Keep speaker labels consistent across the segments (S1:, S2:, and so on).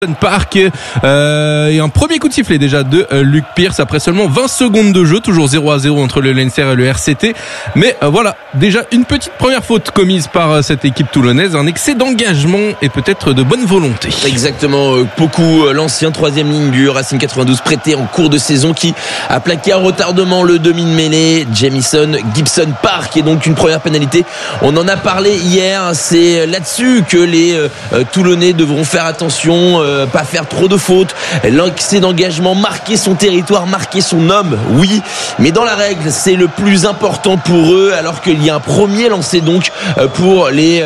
S1: Park et un premier coup de sifflet déjà de Luc Pierce après seulement 20 secondes de jeu, toujours 0-0 entre le Leinster et le RCT, mais voilà, déjà une petite première faute commise par cette équipe toulonnaise, un excès d'engagement et peut-être de bonne volonté.
S2: Exactement, beaucoup l'ancien troisième ligne du Racing 92 prêté en cours de saison qui a plaqué à retardement le demi de mêlée Jamison Gibson Park, et donc une première pénalité. On en a parlé hier, c'est là-dessus que les Toulonnais devront faire attention, pas faire trop de fautes, l'excès d'engagement, marquer son territoire, marquer son homme, oui, mais dans la règle c'est le plus important pour eux, alors qu'il y a un premier lancé donc pour les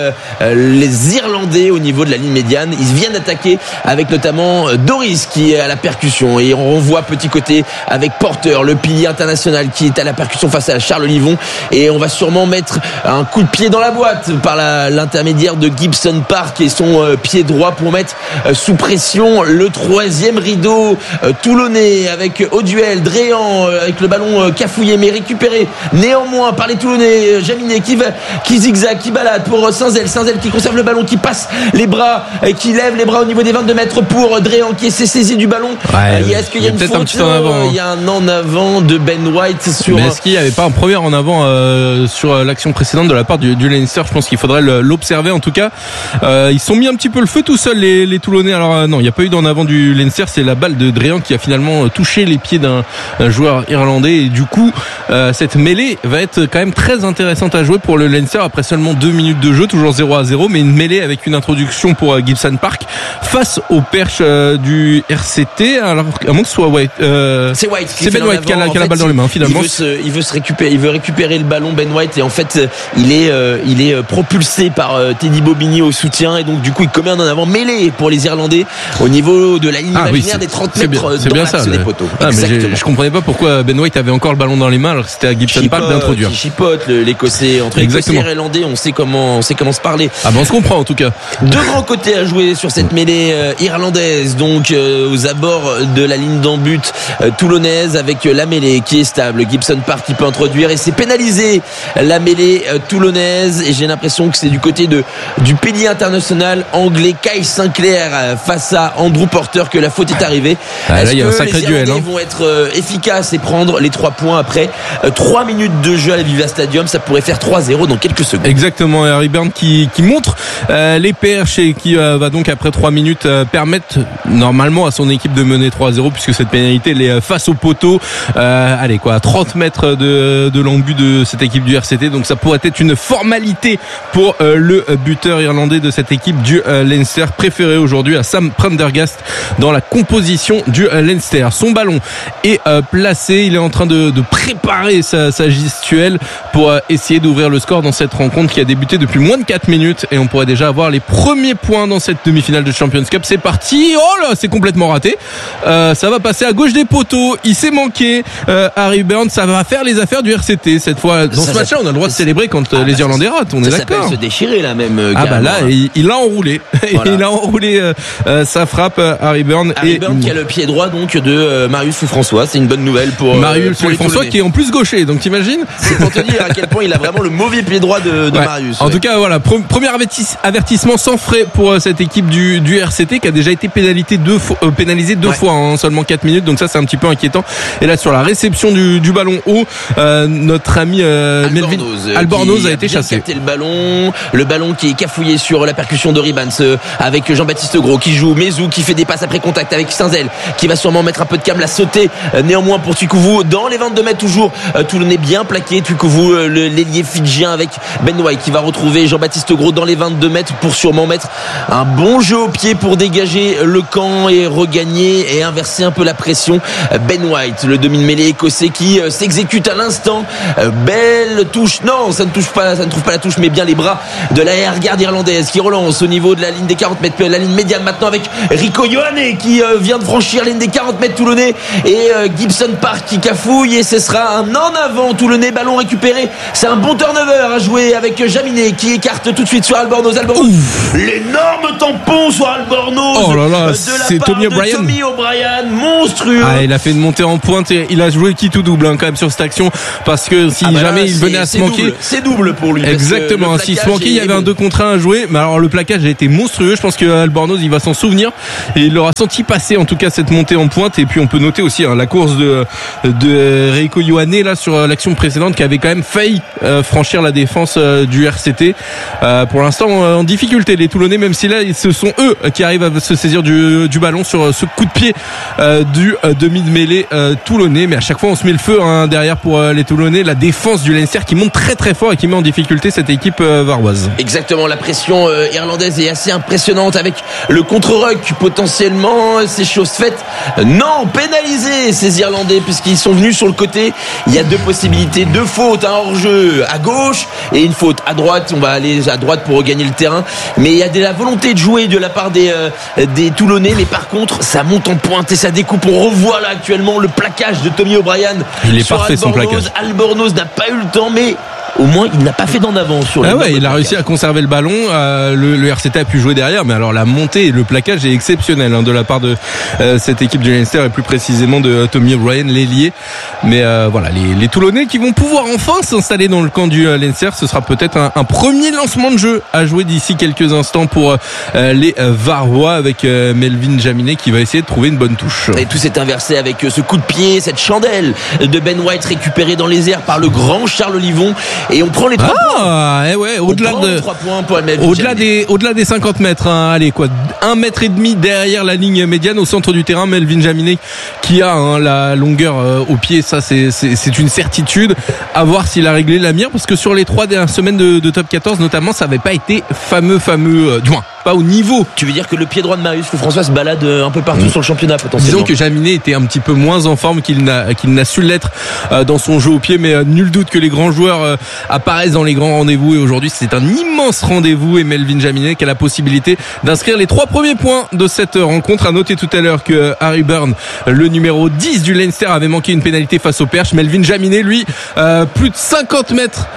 S2: Irlandais au niveau de la ligne médiane. Ils viennent d'attaquer avec notamment Doris qui est à la percussion, et on renvoie petit côté avec Porter, le pilier international, qui est à la percussion face à Charles Olivon, et on va sûrement mettre un coup de pied dans la boîte par l'intermédiaire de Gibson Park et son pied droit pour mettre sous pression le troisième rideau toulonnais, avec au duel Dréan avec le ballon cafouillé mais récupéré néanmoins par les Toulonnais. Jaminet qui zigzag, qui balade pour Saint-Zel qui conserve le ballon, qui passe les bras, qui lève les bras au niveau des 22 mètres pour Dréan qui s'est saisi du ballon. Est-ce qu'il y a une faute? Il y a un en avant de Ben White sur...
S1: Mais est-ce qu'il n'y avait pas un premier en avant sur l'action précédente de la part du Leinster? Je pense qu'il faudrait l'observer. En tout cas, ils sont mis un petit peu le feu tout seuls les Toulonnais. Alors non, il n'y a pas eu d'en avant du Leinster, c'est la balle de Dréan qui a finalement touché les pieds d'un joueur irlandais, et du coup cette mêlée va être quand même très intéressante à jouer pour le Leinster après seulement 2 minutes de jeu, toujours 0-0, mais une mêlée avec une introduction pour Gibson Park face au perche du RCT, alors à moins que ce soit White.
S2: C'est White,
S1: c'est Ben White qui a la balle dans les mains finalement.
S2: Il veut récupérer le ballon, Ben White, et en fait il est propulsé par Teddy Bobigny au soutien, et donc du coup il commet un en avant mêlée pour les Irlandais au niveau de la ligne imaginaire des 30 mètres dans l'axe des poteaux.
S1: Je comprenais pas pourquoi Ben White avait encore le ballon dans les mains alors que c'était à Gibson Park d'introduire.
S2: Il chipote l'Écossais, entre Écossais et Irlandais, on sait comment se parler.
S1: On se comprend en tout cas.
S2: Deux grands côtés à jouer sur cette mêlée irlandaise, donc aux abords de la ligne d'en-but toulonnaise, avec la mêlée qui est stable, Gibson Park qui peut introduire, et c'est pénalisé la mêlée toulonnaise, et j'ai l'impression que c'est du côté du pilier international anglais Kyle Sinclair face à Andrew Porter que la faute est arrivée. Est-ce
S1: il y a un
S2: que
S1: sacré
S2: les
S1: duel,
S2: Irlandais vont être efficaces et prendre les 3 points après 3 minutes de jeu à la Viva Stadium? Ça pourrait faire 3-0 dans quelques secondes.
S1: Exactement, et Harry Byrne qui montre les perches, et qui va donc après 3 minutes permettre normalement à son équipe de mener 3-0, puisque cette pénalité elle est face au poteau, à 30 mètres de l'embut de cette équipe du RCT, donc ça pourrait être une formalité pour le buteur irlandais de cette équipe du Leinster, préféré aujourd'hui à Sam Prendergast dans la composition du Leinster. Son ballon est placé, il est en train de préparer sa gestuelle pour essayer d'ouvrir le score dans cette rencontre qui a débuté depuis moins de 4 minutes, et on pourrait déjà avoir les premiers points dans cette demi-finale de Champions Cup. C'est parti, oh là, c'est complètement raté, ça va passer à gauche des poteaux, il s'est manqué Harry Byrne, ça va faire les affaires du RCT cette fois. Dans ce match-là, on a le droit de célébrer quand les Irlandais ratent, on est d'accord. Ça s'appelle
S2: se déchirer là même.
S1: Là, il a enroulé. Voilà. Il a enroulé sa frappe, Harry Byrne.
S2: Harry Byrne qui a le pied droit donc de Marius François. C'est une bonne nouvelle pour
S1: Marius François qui est en plus gaucher, donc t'imagines.
S2: C'est pour te dire à quel point il a vraiment le mauvais pied droit de Marius.
S1: En tout cas, voilà, premier avertissement sans frais pour cette équipe du RCT qui a déjà été pénalisé deux fois en seulement 4 minutes, donc ça c'est un petit peu inquiétant. Et là sur la réception du ballon haut, notre ami Albornoz a été chassé.
S2: Le ballon qui est cafouillé sur la percussion de Ribans avec Jean-Baptiste Gros qui joue, Mézou qui fait des passes après contact avec Saint-Zel qui va sûrement mettre un peu de câble à sauter néanmoins pour Tuikouvou dans les 22 mètres, toujours Toulonnais bien plaqué. Tuikouvou, l'ailier fidjien, avec Ben White qui va retrouver Jean-Baptiste Gros dans les 22 mètres pour sûrement mettre un bon jeu au pied pour dégager le camp et regagner et inverser un peu la pression. Ben White, le demi de mêlée écossais qui s'exécute à l'instant. Belle touche, non, ça ne trouve pas la touche, mais bien les bras de la garde irlandaise qui relance au niveau de la ligne des 40 mètres, la ligne médiane maintenant, avec Rico Ioane qui vient de franchir la ligne des 40 mètres toulonnais, et Gibson Park qui cafouille, et ce sera un en avant toulonnais, ballon récupéré. C'est un bon turnover à jouer avec Jaminet qui écarte tout de suite sur Albornoz. L'énorme tampon sur Albornoz.
S1: Oh là là, c'est Tommy
S2: O'Brien, monstrueux.
S1: Il a fait une montée en pointe, et il a joué qui tout double quand même sur cette action, parce que si jamais il venait à se manquer,
S2: c'est double pour lui.
S1: Exactement, s'il se manquait, il y avait un 2 contre 1 à jouer, mais alors le plaquage a été monstrueux. Je pense que Albornoz il va s'en souvenir souvenir et il l'aura senti passer en tout cas cette montée en pointe. Et puis on peut noter aussi la course de Reiko Ioane là sur l'action précédente qui avait quand même failli franchir la défense du RCT. Pour l'instant en difficulté les Toulonnais, même si là ce sont eux qui arrivent à se saisir du ballon sur ce coup de pied du demi de mêlée toulonnais. Mais à chaque fois on se met le feu derrière pour les Toulonnais. La défense du Leinster qui monte très très fort et qui met en difficulté cette équipe varoise.
S2: Exactement, la pression irlandaise est assez impressionnante avec le contre-ruck potentiellement, c'est chose faite. Non, pénalisé ces Irlandais puisqu'ils sont venus sur le côté. Il y a deux possibilités, deux fautes, un hors-jeu à gauche et une faute à droite. On va aller à droite pour regagner le terrain, mais il y a de la volonté de jouer de la part des Toulonnais, mais par contre ça monte en pointe et ça découpe. On revoit là actuellement le plaquage de Tommy O'Brien.
S1: Il est parfait son plaquage.
S2: Albornoz n'a pas eu le temps, mais au moins il n'a pas fait d'en avant sur
S1: il a réussi à conserver le ballon. Le RCT a pu jouer derrière, mais alors la montée et le plaquage est exceptionnel de la part de cette équipe du Leinster et plus précisément de Tommy O'Brien, l'ailier. Mais voilà, les Toulonnais qui vont pouvoir enfin s'installer dans le camp du Leinster. Ce sera peut-être un premier lancement de jeu à jouer d'ici quelques instants pour les Varois avec Melvin Jaminet qui va essayer de trouver une bonne touche.
S2: Et tout s'est inversé avec ce coup de pied, cette chandelle de Ben White récupérée dans les airs par le grand Charles Olivon. Et on prend les 3 points.
S1: Au-delà des 50 mètres. Allez, quoi. 1 mètre et demi derrière la ligne médiane au centre du terrain. Melvin Jaminet qui a la longueur au pied. Ça, c'est une certitude. À voir s'il a réglé la mire. Parce que sur les 3 dernières semaines de top 14, notamment, ça n'avait pas été fameux, du moins, pas au niveau.
S2: Tu veux dire que le pied droit de Marius Lefrançois se balade un peu partout sur le championnat potentiellement.
S1: Disons que Jaminet était un petit peu moins en forme qu'il n'a su l'être dans son jeu au pied, mais nul doute que les grands joueurs apparaissent dans les grands rendez-vous et aujourd'hui c'est un immense rendez-vous et Melvin Jaminet qui a la possibilité d'inscrire les 3 premiers points de cette rencontre. À noter tout à l'heure que Harry Byrne, le numéro 10 du Leinster, avait manqué une pénalité face au Perche. Melvin Jaminet lui plus de 50 mètres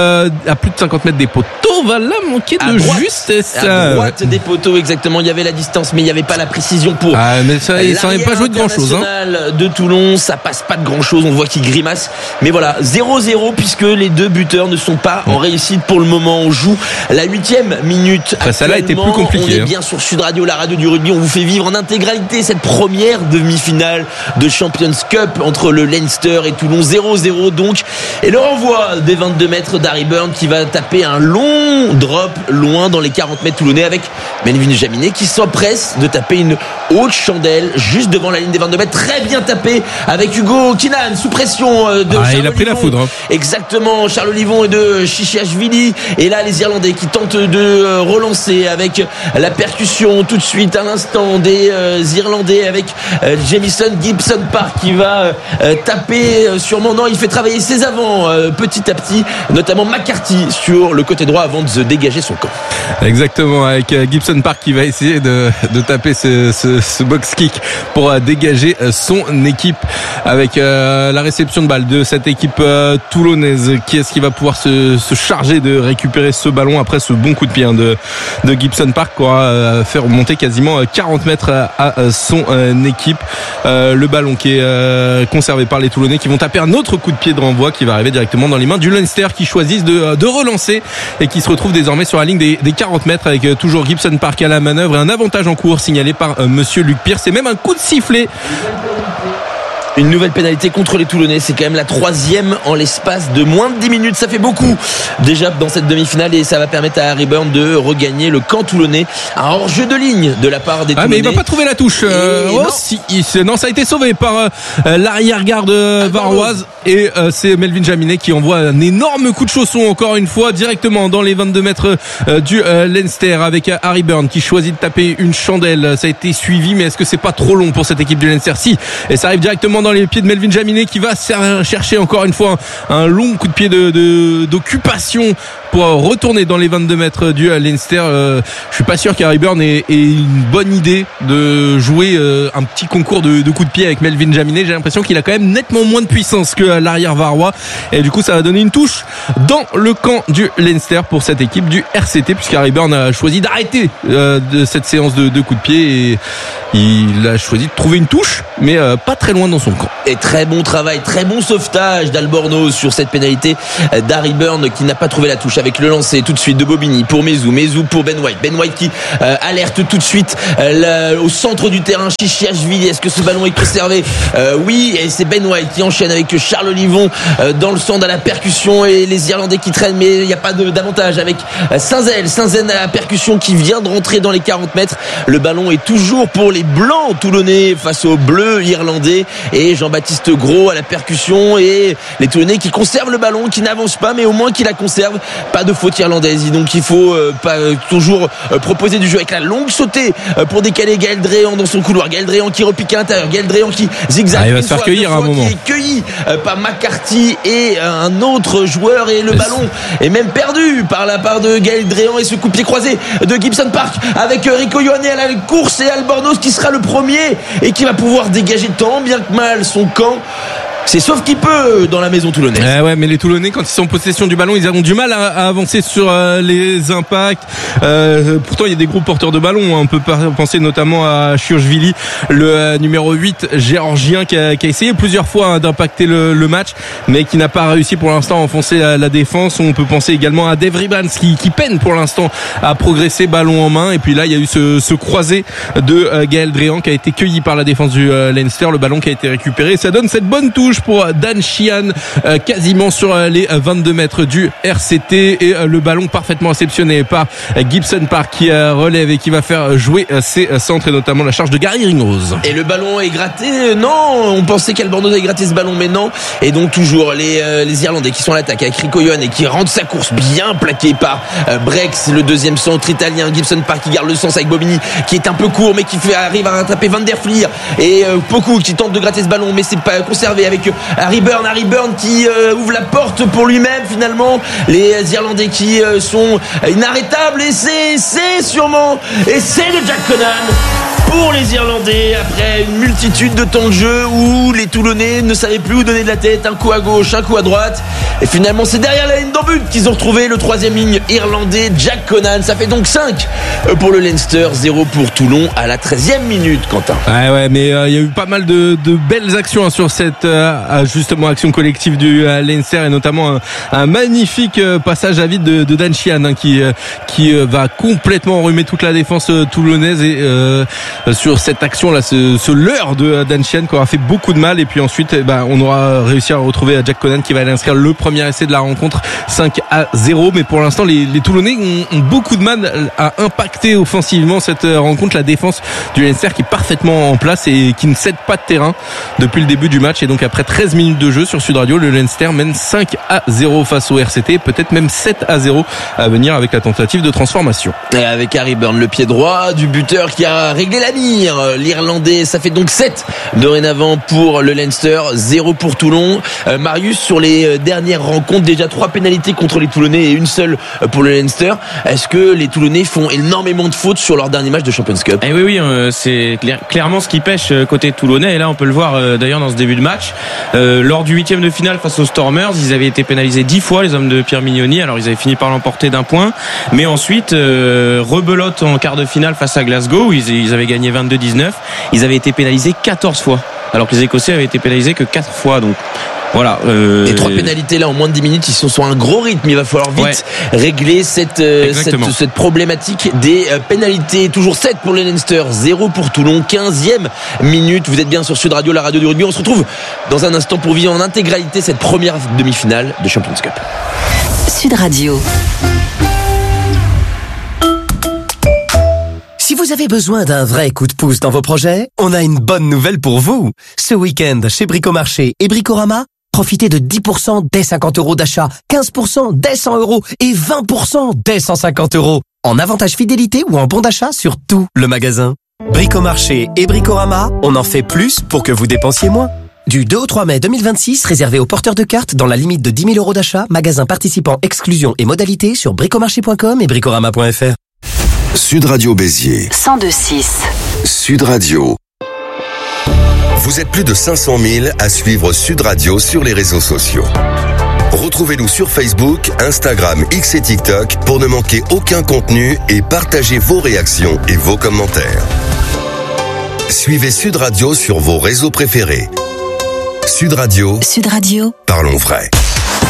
S1: à plus de 50 mètres des poteaux, va là manquer de justesse
S2: à droite des poteaux exactement. Il y avait la distance mais il n'y avait pas la précision pour
S1: mais ça n'avait pas joué de grand chose
S2: de Toulon. Ça passe pas de grand chose, on voit qu'il grimace, mais voilà, 0-0 puisque les deux buteurs ne sont pas en réussite pour le moment. On joue la 8e minute.
S1: Ça là était plus compliqué.
S2: On est bien sur Sud Radio, la radio du rugby. On vous fait vivre en intégralité cette première demi-finale de Champions Cup entre le Leinster et Toulon. 0-0 donc. Et le renvoi des 22 mètres d'Harry Byrne qui va taper un long drop loin dans les 40 mètres toulonnais avec Melvin Jaminet qui s'empresse de taper une haute chandelle juste devant la ligne des 22 mètres. Très bien tapé avec Hugo Kinan sous pression de Charles
S1: il a pris
S2: Olivon.
S1: La foudre.
S2: Exactement, Charles Olivon et de Chichiashvili. Et là les Irlandais qui tentent de relancer avec la percussion tout de suite à l'instant des Irlandais avec Jamison Gibson Park qui va taper sûrement. Non, il fait travailler ses avants petit à petit, notamment McCarthy sur le côté droit avant de se dégager son camp.
S1: Exactement, avec Gibson Park qui va essayer de taper ce box kick pour dégager son équipe avec la réception de balle de cette équipe toulonnaise. Qui est-ce qui va pouvoir se charger de récupérer ce ballon après ce bon coup de pied de Gibson Park qui aura fait remonter quasiment 40 mètres à son équipe. Le ballon qui est conservé par les Toulonnais qui vont taper un autre coup de pied de renvoi qui va arriver directement dans les mains du Leinster qui choisissent de relancer et qui se retrouve désormais sur la ligne des 40 mètres avec toujours Gibson Park à la manœuvre et un avantage en cours signalé par monsieur Luc Pierre. C'est même un coup de sifflet.
S2: Une nouvelle pénalité contre les Toulonnais, c'est quand même la 3e en l'espace de moins de 10 minutes. Ça fait beaucoup déjà dans cette demi-finale et ça va permettre à Harry Byrne de regagner le camp toulonnais. Un hors-jeu de ligne de la part des Toulonnais.
S1: Mais il va pas trouver la touche. Non, ça a été sauvé par l'arrière-garde varoise et c'est Melvin Jaminet qui envoie un énorme coup de chausson encore une fois directement dans les 22 mètres du Leinster avec Harry Byrne qui choisit de taper une chandelle. Ça a été suivi, mais est-ce que c'est pas trop long pour cette équipe du Leinster? Si, et ça arrive directement dans les pieds de Melvin Jaminet qui va chercher encore une fois un long coup de pied d'occupation pour retourner dans les 22 mètres du Leinster. Je suis pas sûr qu'Harry Byrne ait une bonne idée de jouer un petit concours de coups de pied avec Melvin Jaminet. J'ai l'impression qu'il a quand même nettement moins de puissance que l'arrière varois et du coup ça va donner une touche dans le camp du Leinster pour cette équipe du RCT puisqu'Harry Byrne a choisi d'arrêter de cette séance de coups de pied et il a choisi de trouver une touche mais pas très loin dans son camp.
S2: Et très bon travail, très bon sauvetage d'Albornoz sur cette pénalité d'Harry Byrne qui n'a pas trouvé la touche. avec le lancer tout de suite de Bobigny pour Mezou pour Ben White qui alerte tout de suite au centre du terrain. Chichiachvili, est-ce que ce ballon est conservé? Oui, et c'est Ben White qui enchaîne avec Charles Olivon dans le centre à la percussion, et les Irlandais qui traînent, mais il n'y a pas d'avantage avec Saint-Zen à la percussion qui vient de rentrer dans les 40 mètres. Le ballon est toujours pour les blancs toulonnais face aux bleus irlandais, et Jean-Baptiste Gros à la percussion, et les Toulonnais qui conservent le ballon, qui n'avancent pas, mais au moins qui la conservent. Pas de faute irlandaise, donc il faut toujours proposer du jeu avec la longue sautée pour décaler Gaël Dréan dans son couloir. Gaël Dréan qui repique à l'intérieur, Gaël Dréan qui zigzague,
S1: il va se faire cueillir à un moment,
S2: qui est cueilli par McCarthy et un autre joueur, et le ballon est même perdu par la part de Gaël Dréan, et ce coup de pied croisé de Gibson Park avec Rico Ioane à la course, et Albornoz qui sera le premier et qui va pouvoir dégager tant bien que mal son camp. C'est sauf qu'il peut dans la maison toulonnaise.
S1: Ouais, mais les Toulonnais, quand ils sont en possession du ballon, ils ont du mal à avancer sur les impacts. Pourtant, il y a des gros porteurs de ballon. On peut penser notamment à Chiojvili, le numéro 8 géorgien, qui a essayé plusieurs fois d'impacter le match, mais qui n'a pas réussi pour l'instant à enfoncer la défense. On peut penser également à Dave Ribans qui peine pour l'instant à progresser ballon en main. Et puis là, il y a eu ce croisé de Gaël Dréan qui a été cueilli par la défense du Leinster. Le ballon qui a été récupéré. Ça donne cette bonne touche pour Dan Sheehan, quasiment sur les 22 mètres du RCT, et le ballon parfaitement réceptionné par Gibson Park qui relève et qui va faire jouer ses centres, et notamment la charge de Gary Ringrose.
S2: Et le ballon est gratté. Non, on pensait qu'Albornoz avait gratté ce ballon, mais non. Et donc toujours les Irlandais qui sont à l'attaque avec Rico Ioane, et qui rentre sa course bien plaquée par Brex, le deuxième centre italien. Gibson Park qui garde le sens avec Bobigny qui est un peu court, mais qui arrive à rattraper Van der Flier, et Poku qui tente de gratter ce ballon, mais c'est pas conservé avec Harry Byrne qui ouvre la porte pour lui-même. Finalement, les Irlandais qui sont inarrêtables, et c'est sûrement essai de Jack Conan pour les Irlandais après une multitude de temps de jeu où les Toulonnais ne savaient plus où donner de la tête, un coup à gauche, un coup à droite, et finalement c'est derrière la ligne d'en but qu'ils ont retrouvé le troisième ligne irlandais, Jack Conan. Ça fait donc 5 pour le Leinster, 0 pour Toulon à la 13e minute, Quentin.
S1: Ouais, mais il y a eu pas mal de belles actions sur cette justement action collective du Leinster, et notamment un magnifique passage à vide de Dan Sheehan qui va complètement enrhumer toute la défense toulonnaise, et sur cette action là, ce leurre de Dan Sheehan qui aura fait beaucoup de mal, et puis ensuite on aura réussi à retrouver Jack Conan qui va aller inscrire le premier essai de la rencontre, 5-0. Mais pour l'instant les Toulonnais ont beaucoup de mal à impacter offensivement cette rencontre. La défense du Leinster qui est parfaitement en place et qui ne cède pas de terrain depuis le début du match, et donc après 13 minutes de jeu sur Sud Radio, le Leinster mène 5-0 face au RCT, peut-être même 7-0 à venir avec la tentative de transformation.
S2: Et avec Harry Byrne, le pied droit du buteur qui a réglé la mire, l'Irlandais. Ça fait donc 7 dorénavant pour le Leinster, 0 pour Toulon. Marius, sur les dernières rencontres, déjà 3 pénalités contre les Toulonnais et une seule pour le Leinster. Est-ce que les Toulonnais font énormément de fautes sur leur dernier match de Champions Cup?
S3: Oui, c'est clairement ce qui pêche côté toulonnais, et là on peut le voir d'ailleurs dans ce début de match. Lors du 8e de finale face aux Stormers, ils avaient été pénalisés 10 fois, les hommes de Pierre Mignoni. Alors ils avaient fini par l'emporter d'un point, mais ensuite rebelote en quart de finale face à Glasgow où ils avaient gagné 22-19. Ils avaient été pénalisés 14 fois, alors que les Écossais avaient été pénalisés que 4 fois. Donc voilà.
S2: Et 3 pénalités là en moins de 10 minutes, ils sont sur un gros rythme. Il va falloir vite régler cette problématique des pénalités. Toujours 7 pour le Leinster, 0 pour Toulon, 15e minute. Vous êtes bien sur Sud Radio, la radio du rugby. On se retrouve dans un instant pour vivre en intégralité cette première demi-finale de Champions Cup.
S4: Sud Radio.
S5: Si vous avez besoin d'un vrai coup de pouce dans vos projets, on a une bonne nouvelle pour vous. Ce week-end, chez Bricomarché et Bricorama, profitez de 10% dès 50 € d'achat, 15% dès 100 € et 20% dès 150 € en avantage fidélité ou en bon d'achat sur tout le magasin. Bricomarché et Bricorama, on en fait plus pour que vous dépensiez moins. Du 2 au 3 mai 2026, réservé aux porteurs de cartes dans la limite de 10 000 € d'achat, magasin participant, exclusion et modalités sur bricomarché.com et bricorama.fr.
S6: Sud Radio Béziers
S4: 102.6.
S6: Sud Radio. Vous êtes plus de 500 000 à suivre Sud Radio sur les réseaux sociaux. Retrouvez-nous sur Facebook, Instagram, X et TikTok pour ne manquer aucun contenu et partagez vos réactions et vos commentaires. Suivez Sud Radio sur vos réseaux préférés. Sud Radio.
S4: Sud Radio.
S6: Parlons vrai.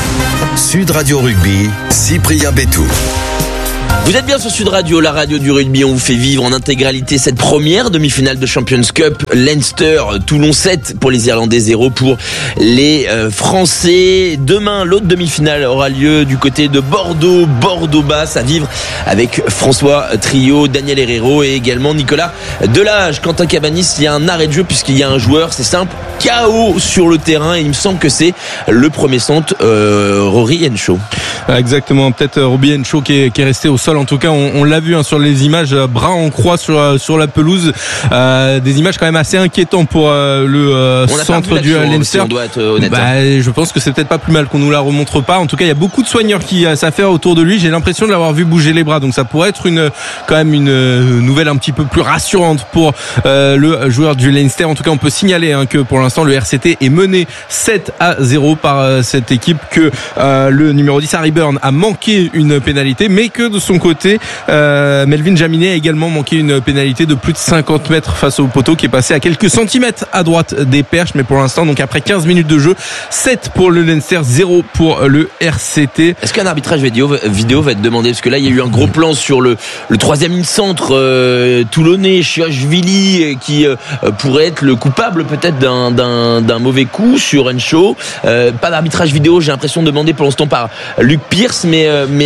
S6: Sud Radio Rugby, Cyprien Bétou.
S2: Vous êtes bien sur Sud Radio, la radio du rugby. On vous fait vivre en intégralité cette première demi-finale de Champions Cup. Leinster, Toulon 7 pour les Irlandais, 0 pour les Français. Demain, l'autre demi-finale aura lieu du côté de Bordeaux, Bordeaux-Basse, à vivre avec François Trio, Daniel Herrero et également Nicolas Delage. Quentin Cabanis, il y a un arrêt de jeu puisqu'il y a un joueur, c'est simple, KO sur le terrain, et il me semble que c'est le premier centre, Rory Henshaw.
S1: Exactement, peut-être Rory Henshaw qui est resté au sol. En tout cas, on l'a vu sur les images, bras en croix sur la pelouse. Des images quand même assez inquiétantes pour le centre du Leinster.
S2: On doit être honnête.
S1: Je pense que c'est peut-être pas plus mal qu'on nous la remontre pas. En tout cas, il y a beaucoup de soigneurs qui s'affairent autour de lui. J'ai l'impression de l'avoir vu bouger les bras, donc ça pourrait être quand même une nouvelle un petit peu plus rassurante pour le joueur du Leinster. En tout cas, on peut signaler que pour l'instant le RCT est mené 7-0 par cette équipe, que le numéro 10 Harry Byrne a manqué une pénalité, mais que de son côté Melvin Jaminet a également manqué une pénalité de plus de 50 mètres face au poteau, qui est passé à quelques centimètres à droite des perches. Mais pour l'instant, donc après 15 minutes de jeu, 7 pour le Leinster, 0 pour le RCT.
S2: Est-ce qu'un arbitrage vidéo va être demandé? Parce que là, il y a eu un gros plan sur le troisième ligne centre toulonnais, Chiachvili, qui pourrait être le coupable peut-être d'un mauvais coup sur Henshaw. Pas d'arbitrage vidéo, j'ai l'impression demandé pour l'instant par Luc Pierce, mais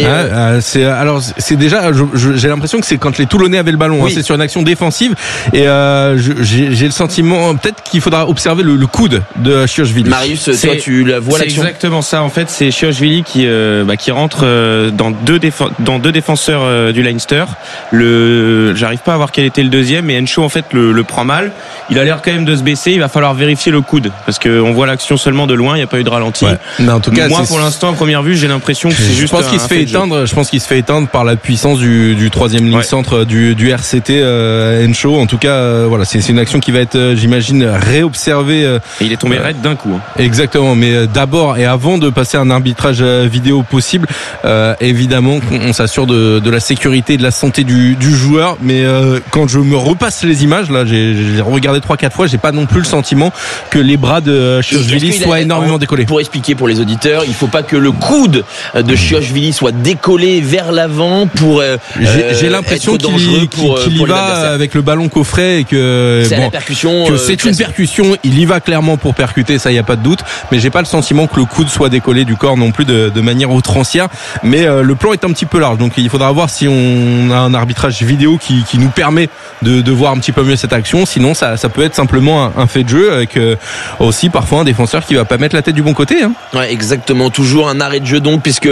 S2: c'est déjà, j'ai l'impression que c'est quand les Toulonnais avaient le ballon. Oui. C'est sur une action défensive, et j'ai le sentiment peut-être qu'il faudra observer le coude de Chiachvili. Marius, toi tu la vois l'action?
S3: C'est exactement ça. En fait, c'est Chiachvili qui rentre dans deux défenseurs du Leinster. J'arrive pas à voir quel était le deuxième, mais Henshaw en fait le prend mal. Il a l'air quand même de se baisser. Il va falloir vérifier le coude parce qu'on voit l'action seulement de loin. Il n'y a pas eu de ralenti. Ouais.
S1: Mais en tout cas,
S3: moi pour l'instant à première vue, j'ai l'impression que c'est juste.
S1: Je pense qu'il se fait éteindre par la puissance du troisième ligne centre du RCT Henshaw. En tout cas, voilà, c'est une action qui va être, j'imagine, réobservée.
S3: Et il est tombé raide d'un coup.
S1: Exactement. Mais d'abord et avant de passer à un arbitrage vidéo possible, évidemment, on s'assure de la sécurité et de la santé du joueur. Mais quand je me repasse les images, là, j'ai regardé 3-4 fois, j'ai pas non plus le sentiment que les bras de Chiachvili soient énormément décollés.
S2: Pour expliquer pour les auditeurs, il faut pas que le coude de Chiachvili soit décollé vers l'avant pour
S1: j'ai l'impression qu'il y va avec le ballon coffret, et que
S2: c'est percussion,
S1: que c'est une percussion. Il y va clairement pour percuter, ça y a pas de doute, mais j'ai pas le sentiment que le coude soit décollé du corps non plus de manière outrancière. Mais le plan est un petit peu large, donc il faudra voir si on a un arbitrage vidéo qui nous permet de voir un petit peu mieux cette action. Sinon ça peut être simplement un fait de jeu, avec aussi parfois un défenseur qui va pas mettre la tête du bon côté.
S2: Ouais, exactement. Toujours un arrêt de jeu donc, puisque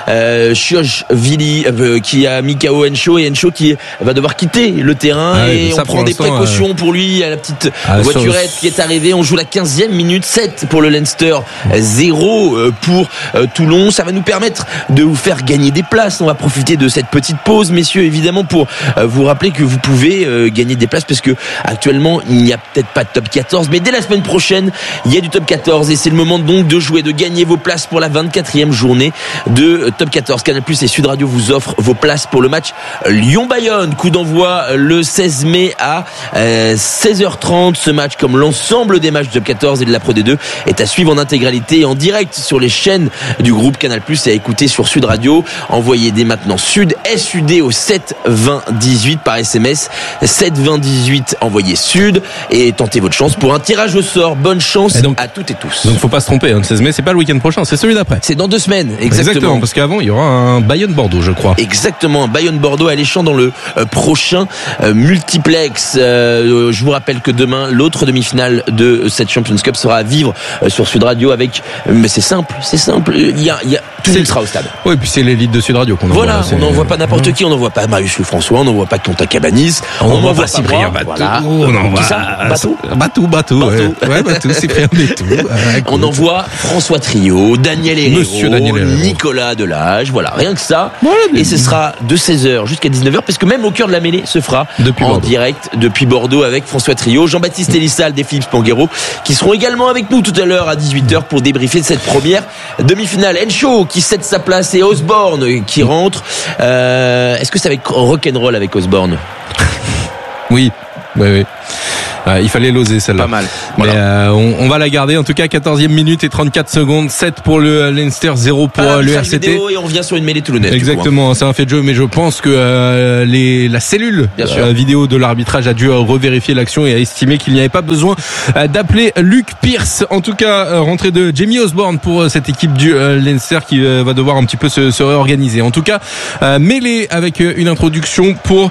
S2: Chiachvili qui a mis KO Henshaw, et Henshaw qui va devoir quitter le terrain, et on prend des précautions pour lui. À la petite voiturette qui est arrivée. On joue la 15e minute, 7 pour le Leinster, 0 pour Toulon. Ça va nous permettre de vous faire gagner des places. On va profiter de cette petite pause, messieurs, évidemment, pour vous rappeler que vous pouvez gagner des places, parce que actuellement il n'y a peut-être pas de top 14, mais dès la semaine prochaine il y a du top 14, et c'est le moment donc de jouer, de gagner vos places pour la 24e journée de top 14. Canal+ et Sud Radio vous offrent vos places pour le match Lyon-Bayonne. Coup d'envoi le 16 mai à 16h30. Ce match, comme l'ensemble des matchs de top 14 et de la Pro D2, est à suivre en intégralité et en direct sur les chaînes du groupe Canal+, et à écouter sur Sud Radio. Envoyez dès maintenant Sud, SUD au 7 20 18 par SMS. 7 20 18, envoyez Sud et tentez votre chance pour un tirage au sort. Bonne chance à toutes et tous.
S1: Donc faut pas se tromper, le 16 mai c'est pas le week-end prochain, c'est celui d'après.
S2: C'est dans 2 semaines, exactement.
S1: Parce qu'avant il y aura un Bayonne-Bordeaux, je crois.
S2: Exactement, un Bayonne-Bordeaux alléchant dans le prochain multiplex. Je vous rappelle que demain l'autre demi-finale de cette Champions Cup sera à vivre sur Sud Radio avec, mais c'est simple, il y a tout le monde sera au stade.
S1: Oui, puis c'est l'élite de Sud Radio qu'on envoie.
S2: Voilà, on n'envoie pas n'importe qui, on n'envoie pas Marius Lefrançois, on n'envoie pas Quentin Cabanis,
S1: on n'envoie pas Cyprien Bétou, on envoie Batou, Cyprien Bétou.
S2: On envoie François Trio, Daniel Herrero, Nicolas Delage, voilà, rien que ça. Et ce sera de 16h jusqu'à 19h, parce que même au cœur de la mêlée se fera en direct depuis Bordeaux avec François Trio, Jean-Baptiste Elissalde et Philippe Spanghero, qui seront également avec nous tout à l'heure à 18h pour débriefer de cette première demi-finale. Henshaw qui cède sa place et Osborne qui rentre. Est-ce que ça va être rock'n'roll avec Osborne?
S1: Oui. Il fallait l'oser celle-là.
S3: Pas mal.
S1: Mais
S3: Voilà.
S1: on va la garder. En tout cas, 14e minute et 34 secondes. 7 pour le Leinster, 0 pour le
S2: Arbitrage
S1: RCT.
S2: vidéo et on revient sur une mêlée toulonnaise.
S1: Exactement, c'est un fait de jeu, mais je pense que la cellule
S2: Bien sûr.
S1: vidéo de l'arbitrage a dû revérifier l'action et a estimé qu'il n'y avait pas besoin d'appeler Luke Pierce. En tout cas, rentrée de Jamie Osborne pour cette équipe du Leinster qui va devoir un petit peu se réorganiser. En tout cas, mêlée avec une introduction pour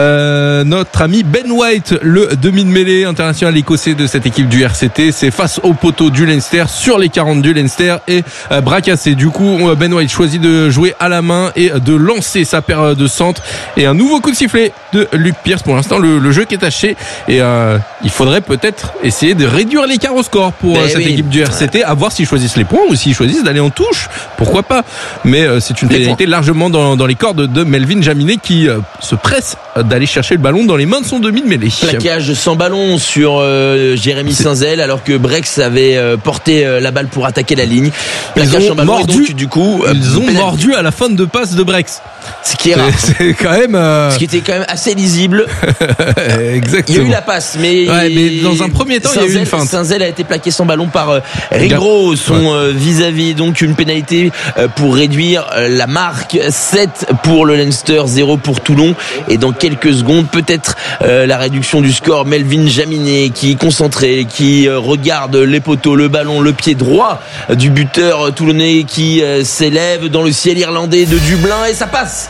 S1: notre ami Ben White, le demi de mêlée international écossais de cette équipe du RCT. C'est face au poteau du Leinster, sur les 40 du Leinster et bras cassés. Du coup, Ben White choisit de jouer à la main et de lancer sa paire de centre et un nouveau coup de sifflet de Luke Pierce. Pour l'instant, le jeu qui est taché et il faudrait peut-être essayer de réduire l'écart au score pour cette équipe du RCT, à voir s'ils choisissent les points ou s'ils choisissent d'aller en touche, pourquoi pas, mais c'est une pénalité largement dans les cordes de Melvin Jaminet qui se presse d'aller chercher le ballon dans les mains de son demi de mêlée.
S2: Plaquage sans ballon sur Jérémy Saint-Zel alors que Brex avait porté la balle pour attaquer la ligne. Plaquage sans ballon
S1: mordu,
S2: et donc du coup
S1: ils ont mordu à la fin de passe de Brex.
S2: Ce qui est rare.
S1: C'est quand même
S2: Ce qui était quand même assez lisible.
S1: Exactement.
S2: Il y a eu la passe, mais
S1: dans un premier temps, il y a eu une feinte.
S2: Saint-Zel a été plaqué sans ballon par Rigro, son vis-à-vis. Donc une pénalité pour réduire la marque. 7 pour le Leinster, 0 pour Toulon. Et dans quelques secondes, peut-être la réduction du score. Melvin Jaminet qui est concentré, qui regarde les poteaux, le ballon, le pied droit du buteur toulonnais qui s'élève dans le ciel irlandais de Dublin et ça passe.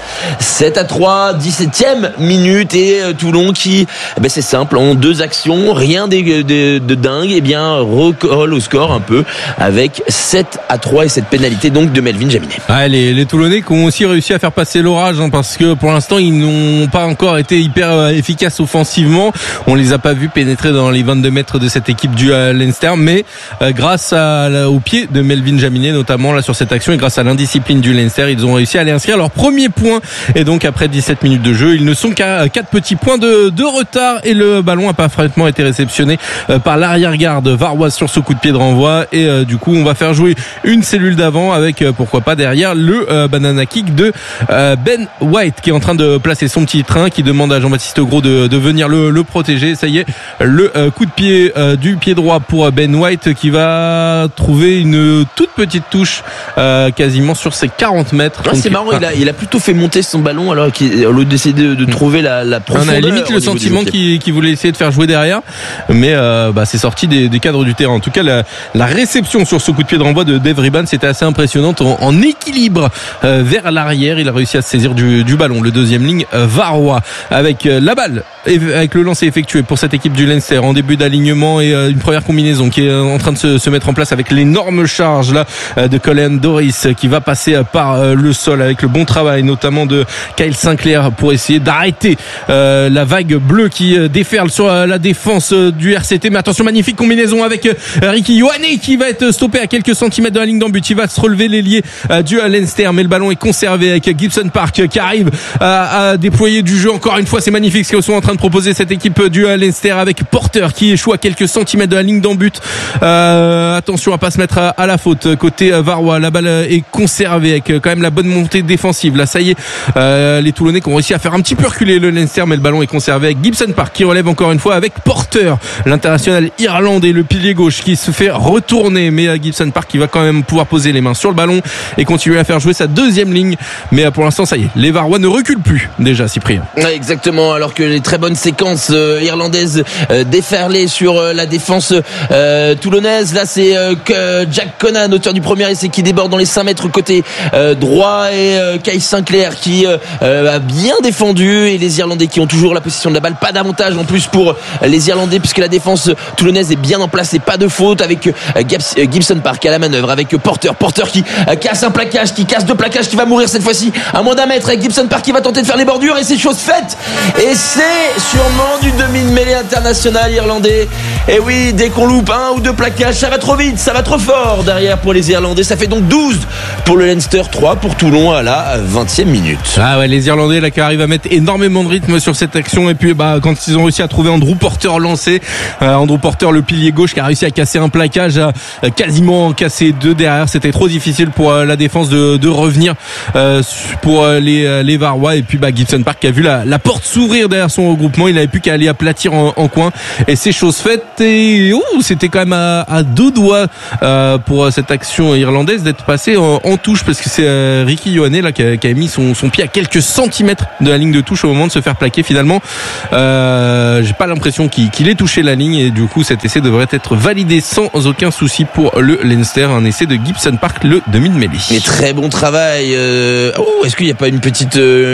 S2: 7-3, 17e minute et Toulon qui, c'est simple, en 2 actions, rien de dingue, et bien recolle au score un peu avec 7-3 et cette pénalité donc de Melvin Jaminet.
S1: Les Toulonnais qui ont aussi réussi à faire passer l'orage parce que pour l'instant ils n'ont pas encore été hyper efficaces offensivement. On les a pas vus pénétrer dans les 22 mètres de cette équipe du Leinster, mais grâce au pied de Melvin Jaminet notamment là sur cette action et grâce à l'indiscipline du Leinster, ils ont réussi à aller inscrire leur premier point et donc après 17 minutes de jeu, ils ne sont qu'à 4 petits points de retard et le ballon a parfaitement été réceptionné par l'arrière-garde varoise sur ce coup de pied de renvoi et du coup on va faire jouer une cellule d'avant avec pourquoi pas derrière le banana kick de Ben White qui est en train de placer son petit train, qui demande à Jean-Baptiste Gros de venir le protéger. Ça y est, le coup de pied du pied droit pour Ben White qui va trouver une toute petite touche quasiment sur ses 40 mètres.
S2: Ouais, c'est marrant, il a plutôt fait monter son ballon alors qu'il a décidé de trouver la profondeur.
S1: On a limite le sentiment qu'il voulait essayer de faire jouer derrière, mais c'est sorti des cadres du terrain. En tout cas, la réception sur ce coup de pied de renvoi de Dave Riban, c'était assez impressionnante en équilibre vers l'arrière. Il a réussi à se saisir du ballon. Le deuxième ligne varois avec la balle, avec le lancer effectué pour cette équipe du Leinster en début d'alignement et une première combinaison qui est en train de se mettre en place avec l'énorme charge là de Colin Doris qui va passer par le sol avec le bon travail notamment de Kyle Sinclair pour essayer d'arrêter la vague bleue qui déferle sur la défense du RCT. Mais attention, magnifique combinaison avec Ricky Ioane qui va être stoppé à quelques centimètres de la ligne d'en but. Il va se relever l'ailier du Leinster, mais le ballon est conservé avec Gibson Park qui arrive à déployer du jeu. Encore une fois, c'est magnifique ce qu'ils sont en train de proposer cette équipe du Leinster avec Porter qui échoue à quelques centimètres de la ligne d'en but. Attention à pas se mettre à la faute côté varois. La balle est conservée avec quand même la bonne montée défensive. Là, ça y est, les Toulonnais qui ont réussi à faire un petit peu reculer le Leinster, mais le ballon est conservé avec Gibson Park qui relève encore une fois avec Porter, l'international irlandais, le pilier gauche qui se fait retourner, mais Gibson Park qui va quand même pouvoir poser les mains sur le ballon et continuer à faire jouer sa deuxième ligne. Mais pour l'instant, ça y est, les Varois ne reculent plus déjà, Cyprien.
S2: Ouais, exactement, alors que les très bonnes séquences irlandaises déferlées sur la défense toulonnaise. Là, c'est Jack Conan, auteur du premier essai, qui déborde dans les 5 mètres côté droit et Kyle Sinclair qui a bien défendu et les Irlandais qui ont toujours la possession de la balle. Pas d'avantage en plus pour les Irlandais puisque la défense toulonnaise est bien en place et pas de faute avec Gibson Park à la manœuvre avec Porter qui casse un plaquage, qui casse 2 plaquages, qui va mourir cette fois-ci à moins d'un mètre avec Gibson Park qui va tenter de faire les bordures et c'est chose faite et c'est sûrement du demi de mêlée international irlandais. Et oui, dès qu'on loupe 1 ou 2 plaquages, ça va trop vite, ça va trop fort derrière pour les Irlandais. Ça fait donc 12 pour le Leinster, 3 pour Toulon à la 20e minute.
S1: Ah ouais, les Irlandais là qui arrivent à mettre énormément de rythme sur cette action et puis quand ils ont réussi à trouver Andrew Porter lancé, Andrew Porter le pilier gauche qui a réussi à casser un plaquage, quasiment cassé 2 derrière, c'était trop difficile pour la défense de revenir pour les Varois et puis Gibson Park qui a vu la porte s'ouvrir derrière son regroupement, il n'avait plus qu'à aller aplatir en coin et c'est chose faite. Et c'était quand même à deux doigts pour cette action irlandaise d'être passé en touche, parce que c'est Ricky Ioane là qui a mis son pied à quelques centimètres de la ligne de touche au moment de se faire plaquer. Finalement, j'ai pas l'impression qu'il ait touché la ligne, et du coup cet essai devrait être validé sans aucun souci pour le Leinster, un essai de Gibson Park, le demi de mêlée.
S2: Mais très bon travail. Est-ce qu'il n'y a pas une petite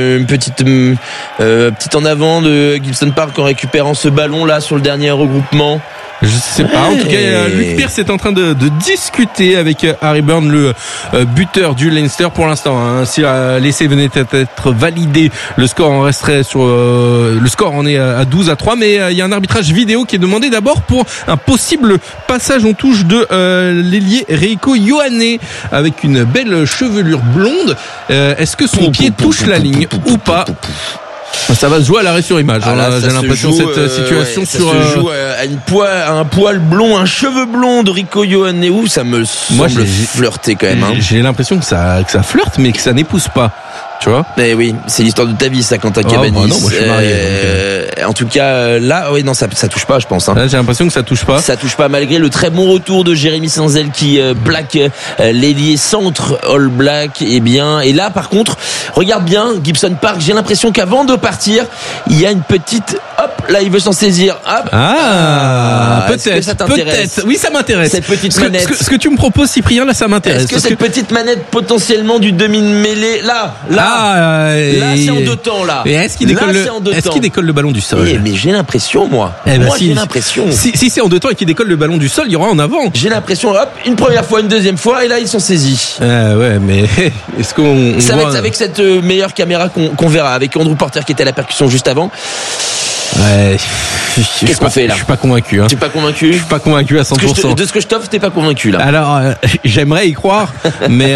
S2: en avant de Gibson Park en récupérant ce ballon là sur le dernier regroupement?
S1: Je sais pas. En tout cas, Luke Pierce est en train de discuter avec Harry Byrne, le buteur du Leinster pour l'instant. Hein. Si l'essai venait d'être validé, le score en resterait sur le score en est à 12-3. Mais il y a un arbitrage vidéo qui est demandé d'abord pour un possible passage en touche de l'ailier Rieko Ioane avec une belle chevelure blonde. Est-ce que son pied touche la ligne ou pas? Ça va se jouer à l'arrêt sur image. J'ai l'impression cette situation
S2: ça se joue à un poil blond, un cheveu blond de Rieko Ioane. Ça me semble flirter quand même.
S1: J'ai l'impression que ça flirte, mais que ça n'épouse pas. Tu vois?
S2: Eh oui, c'est l'histoire de ta vie, ça, Quentin Cabanis.
S1: Non, moi je suis marié.
S2: En tout cas, là, oui, non, ça touche pas, je pense.
S1: Là, j'ai l'impression que ça touche pas.
S2: Ça touche pas, malgré le très bon retour de Jérémy Sanzel qui plaque l'ailier centre All Black. Et là, par contre, regarde bien Gibson Park. J'ai l'impression qu'avant de partir, il y a une petite. Hop, là, il veut s'en saisir. Hop.
S1: Peut-être.
S2: Est-ce que ça t'intéresse?
S1: Peut-être. Oui, ça m'intéresse.
S2: Cette petite manette.
S1: Ce que tu me proposes, Cyprien, là, ça m'intéresse.
S2: Est-ce que cette petite manette potentiellement du demi-mêlée, là, c'est en deux temps, là.
S1: Et est-ce qu'il décolle le ballon du sol?
S2: Mais j'ai l'impression, moi. J'ai l'impression.
S1: Si c'est en deux temps et qu'il décolle le ballon du sol, il y aura en avant.
S2: J'ai l'impression, hop, une première fois, une deuxième fois, et là, ils sont saisis.
S1: Ouais, mais est-ce qu'on
S2: ça va être avec cette meilleure caméra qu'on verra, avec Andrew Porter qui était à la percussion juste avant.
S1: Ouais.
S2: Qu'est-ce qu'on fait là?
S1: Je suis pas convaincu.
S2: Tu es pas convaincu?
S1: Je suis pas convaincu à 100%.
S2: De ce que je t'offre, t'es pas convaincu là.
S1: Alors, j'aimerais y croire, mais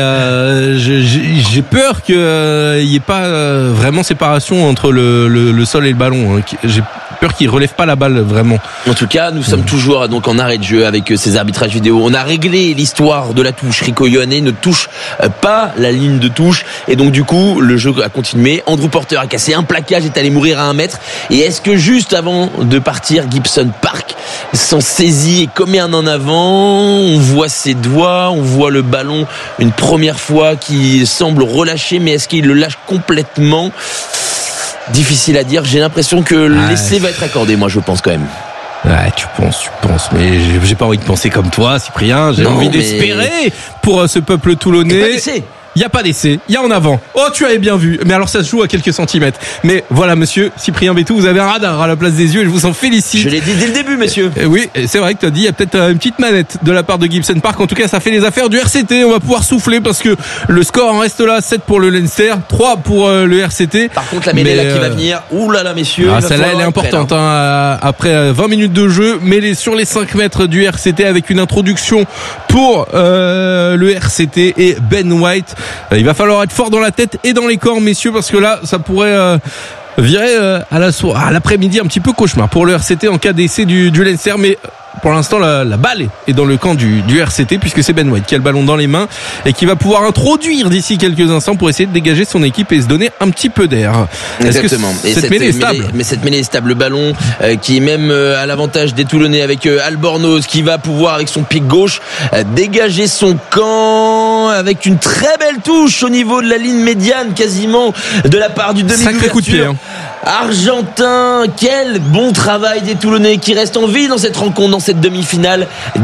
S1: j'ai peur qu'il y ait pas vraiment séparation entre le sol et le ballon. J'ai peur qu'il relève pas la balle vraiment.
S2: En tout cas, nous sommes toujours donc en arrêt de jeu avec ces arbitrages vidéo. On a réglé l'histoire de la touche. Rieko Ioane ne touche pas la ligne de touche, et donc du coup le jeu a continué. Andrew Porter a cassé un plaquage, est allé mourir à 1 mètre. Et est-ce que juste avant de partir, Gibson Park s'en saisit et commet un en avant? On voit ses doigts, on voit le ballon une première fois qui semble relâcher, mais est-ce qu'il le lâche complètement? Difficile à dire. J'ai l'impression que l'essai va être accordé, moi je pense quand même.
S1: Ouais, tu penses, mais j'ai pas envie de penser comme toi, Cyprien. J'ai envie d'espérer pour ce peuple toulonnais. Il n'y a pas d'essai, il y a en avant. Oh, tu avais bien vu. Mais alors ça se joue à quelques centimètres. Mais voilà, monsieur Cyprien Bétou, vous avez un radar à la place des yeux et je vous en félicite.
S2: Je l'ai dit dès le début, messieurs.
S1: Oui, c'est vrai que tu as dit, il y a peut-être une petite manette de la part de Gibson Park. En tout cas, ça fait les affaires du RCT. On va pouvoir souffler parce que le score en reste là. 7 pour le Leinster, 3 pour le RCT.
S2: Par contre, la mêlée là qui va venir. Ouh là là, messieurs.
S1: Celle-là, elle est importante. Après 20 minutes de jeu, mêlée sur les 5 mètres du RCT avec une introduction pour le RCT et Ben White. Il va falloir être fort dans la tête et dans les corps, messieurs, parce que là, ça pourrait virer à l'après-midi un petit peu cauchemar pour le RCT en cas d'essai du Leinster. Mais pour l'instant, la balle est dans le camp du RCT, puisque c'est Ben White qui a le ballon dans les mains et qui va pouvoir introduire d'ici quelques instants pour essayer de dégager son équipe et se donner un petit peu d'air.
S2: Exactement.
S1: Cette mêlée est stable.
S2: Mais cette mêlée est stable. Le ballon qui est même à l'avantage des Toulonnais avec Albornoz qui va pouvoir avec son pied gauche dégager son camp avec une très belle touche au niveau de la ligne médiane quasiment de la part du demi-ouverture.
S1: Sacré coup de pied.
S2: Argentin, quel bon travail des Toulonnais qui restent en vie dans cette rencontre, dans cette demi-finale.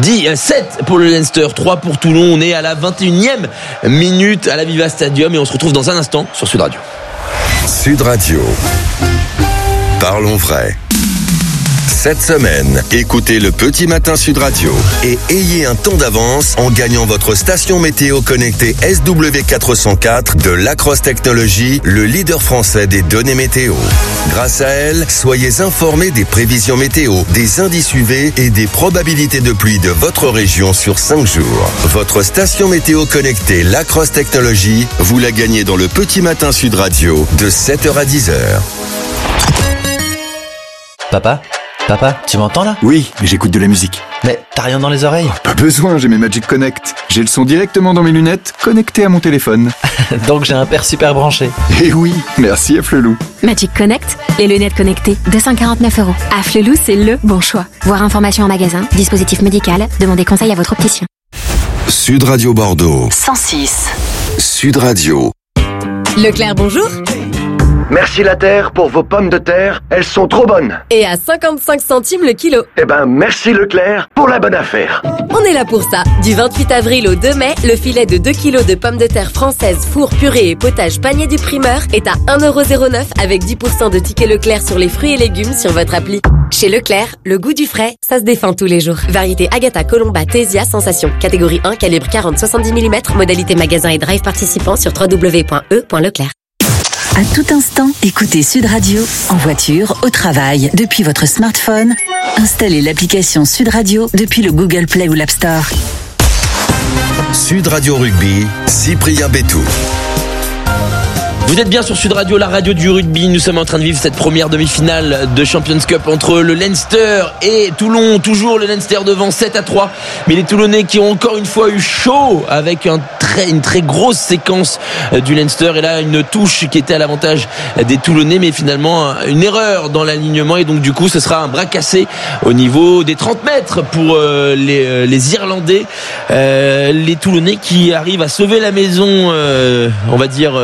S2: 7 pour le Leinster, 3 pour Toulon. On est à la 21e minute à l'Aviva Stadium et on se retrouve dans un instant sur Sud Radio.
S6: Sud Radio. Parlons vrai. Cette semaine, écoutez le Petit Matin Sud Radio et ayez un temps d'avance en gagnant votre station météo connectée SW404 de Lacrosse Technologies, le leader français des données météo. Grâce à elle, soyez informés des prévisions météo, des indices UV et des probabilités de pluie de votre région sur 5 jours. Votre station météo connectée Lacrosse Technologies, vous la gagnez dans le Petit Matin Sud Radio de 7h à 10h.
S7: Papa ? Papa, tu m'entends là?
S8: Oui, mais j'écoute de la musique.
S7: Mais t'as rien dans les oreilles?
S8: Pas besoin, j'ai mes Magic Connect. J'ai le son directement dans mes lunettes, connecté à mon téléphone.
S7: Donc j'ai un père super branché.
S8: Et oui, merci Afflelou.
S9: Magic Connect, les lunettes connectées, 249 €. Afflelou, c'est le bon choix. Voir information en magasin, dispositif médical, demandez conseil à votre opticien.
S6: Sud Radio Bordeaux.
S4: 106.
S6: Sud Radio.
S10: Leclerc, bonjour.
S11: Merci la terre pour vos pommes de terre, elles sont trop bonnes.
S10: Et à 55 centimes le kilo.
S11: Eh ben, merci Leclerc pour la bonne affaire.
S10: On est là pour ça. Du 28 avril au 2 mai, le filet de 2 kilos de pommes de terre françaises, four, purée et potage panier du primeur est à 1,09 € avec 10% de tickets Leclerc sur les fruits et légumes sur votre appli. Chez Leclerc, le goût du frais, ça se défend tous les jours. Variété Agatha, Colomba, Tésia, Sensation. Catégorie 1, calibre 40-70 mm. Modalité magasin et drive participant sur www.e.leclerc.
S4: À tout instant, écoutez Sud Radio, en voiture, au travail, depuis votre smartphone. Installez l'application Sud Radio depuis le Google Play ou l'App Store.
S6: Sud Radio Rugby, Cyprien Bétou.
S2: Vous êtes bien sur Sud Radio, la radio du rugby. Nous sommes en train de vivre cette première demi-finale de Champions Cup entre le Leinster et Toulon. Toujours le Leinster devant 7-3. Mais les Toulonnais qui ont encore une fois eu chaud avec une très grosse séquence du Leinster. Et là, une touche qui était à l'avantage des Toulonnais. Mais finalement, une erreur dans l'alignement. Et donc, du coup, ce sera un bras cassé au niveau des 30 mètres pour les Irlandais. Les Toulonnais qui arrivent à sauver la maison, on va dire...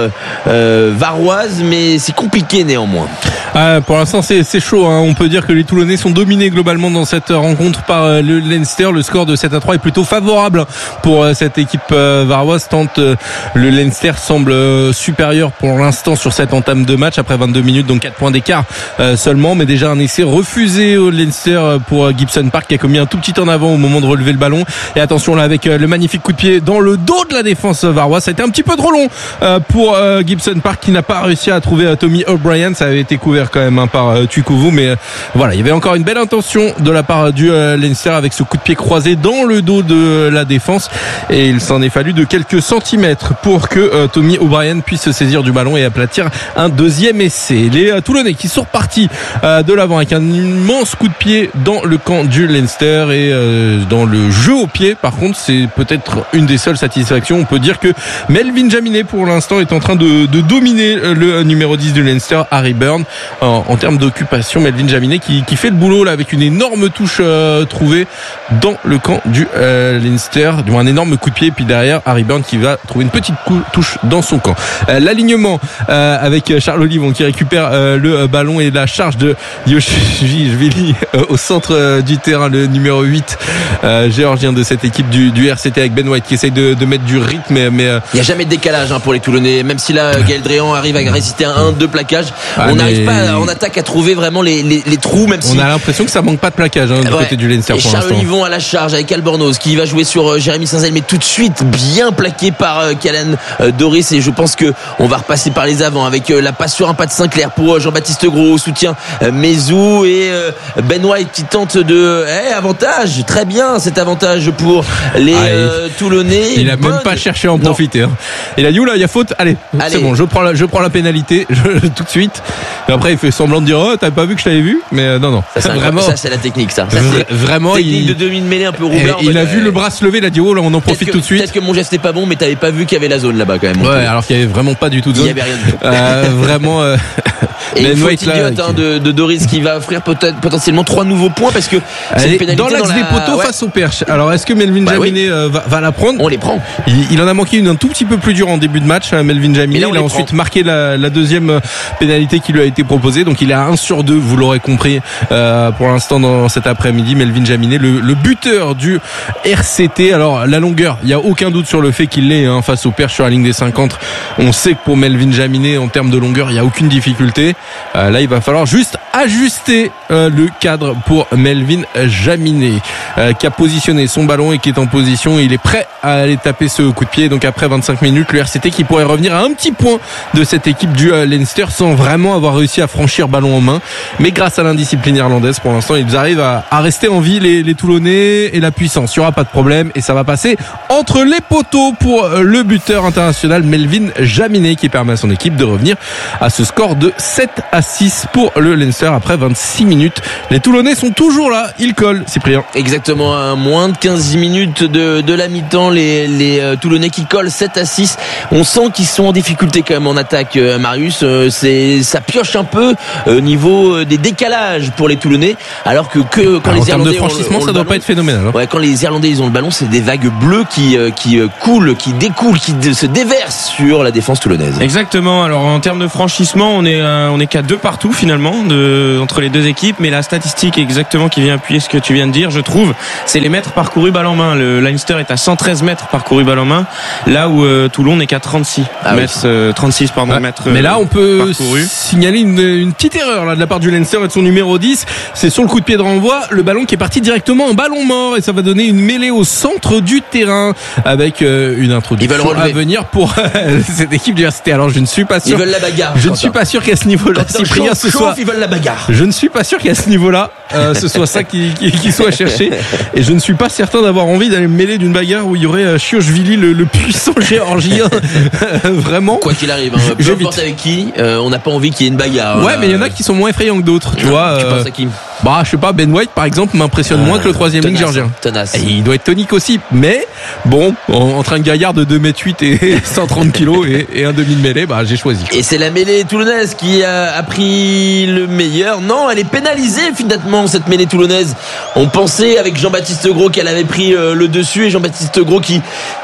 S2: varoise, mais c'est compliqué néanmoins.
S1: Pour l'instant c'est chaud, hein. On peut dire que les Toulonnais sont dominés globalement dans cette rencontre par le Leinster. Le score de 7-3 est plutôt favorable pour cette équipe varoise, tant le Leinster semble supérieur pour l'instant sur cette entame de match après 22 minutes, donc 4 points d'écart seulement, mais déjà un essai refusé au Leinster pour Gibson Park qui a commis un tout petit en avant au moment de relever le ballon. Et attention là avec le magnifique coup de pied dans le dos de la défense varoise. Ça a été un petit peu trop long pour Gibson Park qui n'a pas réussi à trouver Tommy O'Brien. Ça avait été couvert quand même par Tukuvu, mais voilà, il y avait encore une belle intention de la part du Leinster avec ce coup de pied croisé dans le dos de la défense, et il s'en est fallu de quelques centimètres pour que Tommy O'Brien puisse se saisir du ballon et aplatir un deuxième essai. Les Toulonnais qui sont repartis de l'avant avec un immense coup de pied dans le camp du Leinster, et dans le jeu au pied par contre c'est peut-être une des seules satisfactions. On peut dire que Melvin Jaminet pour l'instant est en train de dominer le numéro 10 du Leinster, Harry Byrne, en termes d'occupation. Melvin Jaminet qui fait le boulot là avec une énorme touche trouvée dans le camp du Leinster, du moins un énorme coup de pied, et puis derrière Harry Byrne qui va trouver une petite touche dans son camp. L'alignement avec Charles Olivon qui récupère le ballon et la charge de Yoshvili au centre du terrain, le numéro 8 géorgien de cette équipe du RCT, avec Ben White qui essaye de mettre du rythme, mais
S2: il n'y a jamais de décalage pour les Toulonnais, même si là Gaël Dréan arrive à résister à 1-2 plaquages. On n'arrive pas en attaque à trouver vraiment les trous, même si
S1: on a l'impression que ça manque pas de plaquage du côté du Leinster.
S2: Et Charles Olivon à la charge avec Albornoz qui va jouer sur Jérémy Saint-Zel, mais tout de suite bien plaqué par Callan Doris, et je pense que on va repasser par les avants avec la passe sur un pas de Sinclair pour Jean-Baptiste Gros, soutien Mezou et Ben White qui tente de avantage, très bien cet avantage pour les Toulonnais.
S1: Il a même pas cherché à en profiter. Il a dit là il y a faute, allez. C'est bon, je prends la pénalité tout de suite. Et après il fait semblant de dire t'avais pas vu que je t'avais vu, mais non.
S2: Ça c'est la technique, ça.
S1: Vraiment
S2: technique de demi-mêlée un peu roubert.
S1: Il a vu le bras se lever, il a dit là on en profite tout de suite.
S2: Peut-être que mon geste n'est pas bon, mais t'avais pas vu qu'il y avait la zone là-bas quand même.
S1: Ouais, alors qu'il y avait vraiment pas du tout de zone.
S2: Il y avait rien du tout.
S1: Vraiment.
S2: Et une faute idiote de Doris qui va offrir potentiellement 3 nouveaux points parce que c'est une pénalité
S1: dans l'axe des poteaux face au perche. Alors est-ce que Melvin Jaminet va la prendre?
S2: On les prend.
S1: Il en a manqué une un tout petit peu plus dure en début de match, Melvin Jaminet. Il a ensuite marqué la deuxième pénalité qui lui a été proposée, donc il est à 1/2, vous l'aurez compris, pour l'instant dans cet après-midi. Melvin Jaminet, le buteur du RCT. Alors la longueur, il n'y a aucun doute sur le fait qu'il l'est face au perche sur la ligne des 50. On sait que pour Melvin Jaminet en termes de longueur il n'y a aucune difficulté. Là il va falloir juste ajuster le cadre pour Melvin Jaminet, qui a positionné son ballon et qui est en position, et il est prêt à aller taper ce coup de pied. Donc après 25 minutes, le RCT qui pourrait revenir à un petit point de cette équipe du Leinster sans vraiment avoir réussi à franchir ballon en main, mais grâce à l'indiscipline irlandaise pour l'instant ils arrivent à rester en vie, les Toulonnais, et la puissance, il n'y aura pas de problème, et ça va passer entre les poteaux pour le buteur international Melvin Jaminet qui permet à son équipe de revenir à ce score de 7-3. 7-6 pour le Leinster après 26 minutes. Les Toulonnais sont toujours là, ils collent, Cyprien.
S2: Exactement, à moins de 15 minutes de la mi-temps, les Toulonnais qui collent 7-6. On sent qu'ils sont en difficulté quand même en attaque, Marius. Ça pioche un peu au niveau des décalages pour les Toulonnais, alors que quand les Irlandais
S1: de franchissement, ça doit pas être phénoménal.
S2: Ouais, quand les Irlandais ils ont le ballon, c'est des vagues bleues qui coulent, qui découlent, qui se déversent sur la défense toulonnaise.
S3: Exactement. Alors en termes de franchissement, on est qu'à 2 partout finalement entre les deux équipes, mais la statistique exactement qui vient appuyer ce que tu viens de dire, je trouve, c'est les mètres parcourus balle en main. Le Leinster est à 113 mètres parcourus balle en main, là où Toulon n'est qu'à 36 mètres, 36 pardon, mètres.
S1: Mais là, on peut
S3: parcourus.
S1: signaler une petite erreur là de la part du Leinster et de son numéro 10. C'est sur le coup de pied de renvoi, le ballon qui est parti directement en ballon mort, et ça va donner une mêlée au centre du terrain avec une introduction à venir pour cette équipe d'université. Alors je ne suis pas sûr.
S2: Ils veulent la bagarre.
S1: Je ne suis pas sûr qu'à ce niveau-là, Cyprien, ce soit.
S2: Ils veulent la bagarre.
S1: Je ne suis pas sûr qu'à ce niveau-là, ce soit ça qui soit cherché. Et je ne suis pas certain d'avoir envie d'aller me mêler d'une bagarre où il y aurait Chiochvili, le puissant géorgien. Vraiment.
S2: Quoi qu'il arrive, peu importe avec qui, on n'a pas envie qu'il y ait une bagarre.
S1: Ouais, mais il y en a qui sont moins effrayants que d'autres. Tu vois.
S2: Tu penses à qui?
S1: Je sais pas, Ben White par exemple m'impressionne moins que le troisième ligne géorgien.
S2: Tenace.
S1: Et il doit être tonique aussi, mais bon, entre un gaillard de 2m8 et 130 kg et un demi de mêlée, j'ai choisi.
S2: Et c'est la mêlée toulonnaise qui a pris le meilleur. Non, elle est pénalisée finalement, cette mêlée toulonnaise. On pensait avec Jean-Baptiste Gros qu'elle avait pris le dessus, et Jean-Baptiste Gros qui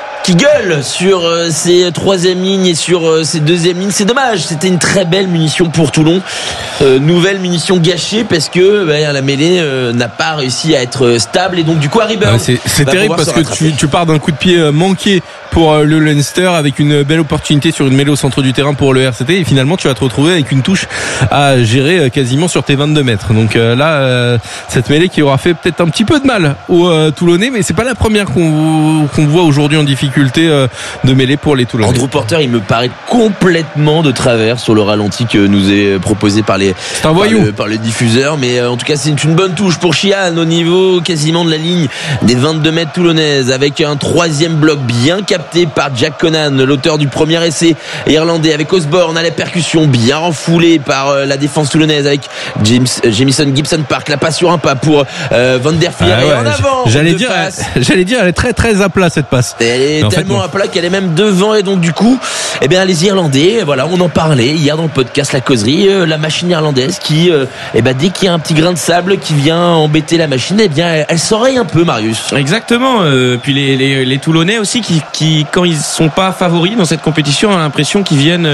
S2: gueule sur ses troisième lignes et sur ses deuxième lignes. C'est dommage, c'était une très belle munition pour Toulon. Nouvelle munition gâchée parce que la mêlée n'a pas réussi à être stable, et donc du coup Harry Burns
S1: c'est terrible parce que tu pars d'un coup de pied manqué pour le Leinster avec une belle opportunité sur une mêlée au centre du terrain pour le RCT, et finalement tu vas te retrouver avec une touche à gérer quasiment sur tes 22 mètres. Donc là cette mêlée qui aura fait peut-être un petit peu de mal aux Toulonnais, mais c'est pas la première qu'on voit aujourd'hui en difficulté de mêlée pour les Toulonnais.
S2: Andrew Porter, il me paraît complètement de travers sur le ralenti que nous est proposé par les diffuseurs, mais en tout cas c'est une bonne touche pour Sheehan au niveau quasiment de la ligne des 22 mètres toulonnaises, avec un troisième bloc bien capté par Jack Conan, l'auteur du premier essai irlandais, avec Osborne à la percussion, bien refoulé par la défense toulonnaise, avec Jamison Gibson Park, la passe sur un pas pour Van der Fier, et en avant.
S1: J'allais dire elle est très très à plat cette passe.
S2: Elle est tellement à plat qu'elle est même devant, et donc du coup les Irlandais, on en parlait hier dans le podcast La Causerie, la machine irlandaise qui dès qu'il y a un petit grain de sable qui vient embêter la machine, elle s'enraye un peu, Marius.
S3: Exactement. Puis les Toulonnais aussi qui quand ils sont pas favoris dans cette compétition, ont l'impression qu'ils viennent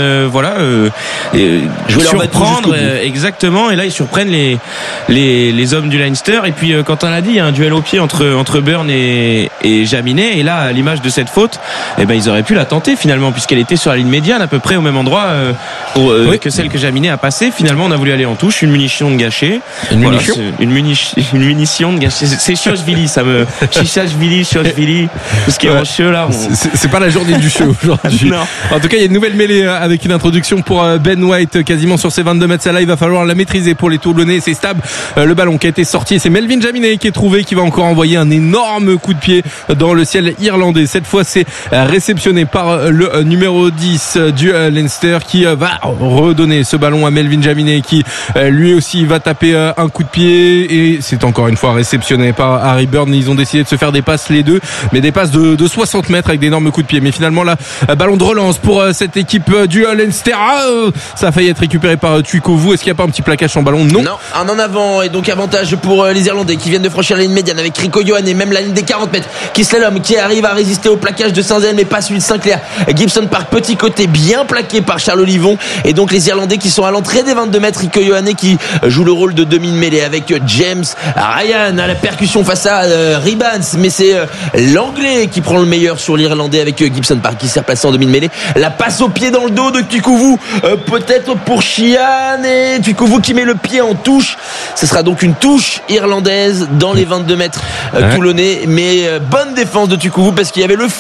S3: jouer surprendre, exactement, et là ils surprennent les hommes du Leinster. Et puis Quentin l'a dit, il y a un duel au pied entre Byrne et Jaminet, et là à l'image de cette faute, ils auraient pu la tenter finalement, puisqu'elle était sur la ligne médiane à peu près au même endroit que celle que Jaminet a passée. Finalement on a voulu aller en touche, une munition de gâchée. Une munition de gâchée. C'est Chiochvili, ça me Chiochvili, tout ce qui est en chieux là.
S1: C'est pas la journée du show aujourd'hui. En tout cas, il y a une nouvelle mêlée avec une introduction pour Ben White quasiment sur ses 22 mètres. Celle-là, il va falloir la maîtriser pour les Toulonnais. C'est stable. Le ballon qui a été sorti, c'est Melvin Jaminet qui est trouvé, qui va encore envoyer un énorme coup de pied dans le ciel irlandais. Cette fois, c'est réceptionné par le numéro 10 du Leinster, qui va redonner ce ballon à Melvin Jaminet, qui lui aussi va taper un coup de pied, et c'est encore une fois réceptionné par Harry Burns. Ils ont décidé de se faire des passes les deux, mais des passes de 60 mètres avec d'énormes coups de pied. Mais finalement là, ballon de relance pour cette équipe du Leinster. Ça a failli être récupéré par Tuikovu. Est-ce qu'il n'y a pas un petit plaquage sur ballon? Non,
S2: un en avant, et donc avantage pour les Irlandais qui viennent de franchir la ligne médiane avec Rico Ioane, et même la ligne des 40 mètres qui slalom, qui arrive à résister au plaquage de Saint-Zel, mais pas celui de Sinclair. Gibson Park, petit côté bien plaqué par Charles Olivon, et donc les Irlandais qui sont à l'entrée des 22 mètres. Rico Ioane qui joue le rôle de demi-mêlée avec James Ryan à la percussion face à Ribans, mais c'est l'anglais qui prend le meilleur sur l'Irlandais avec Gibson Park qui s'est replacé en demi-mêlée. La passe au pied dans le dos de Tuikovu, peut-être pour Sheehan, et Tuikovu qui met le pied en touche. Ce sera donc une touche irlandaise dans les 22 mètres toulonnais, mais bonne défense de Tuikovu parce qu'il y avait le feu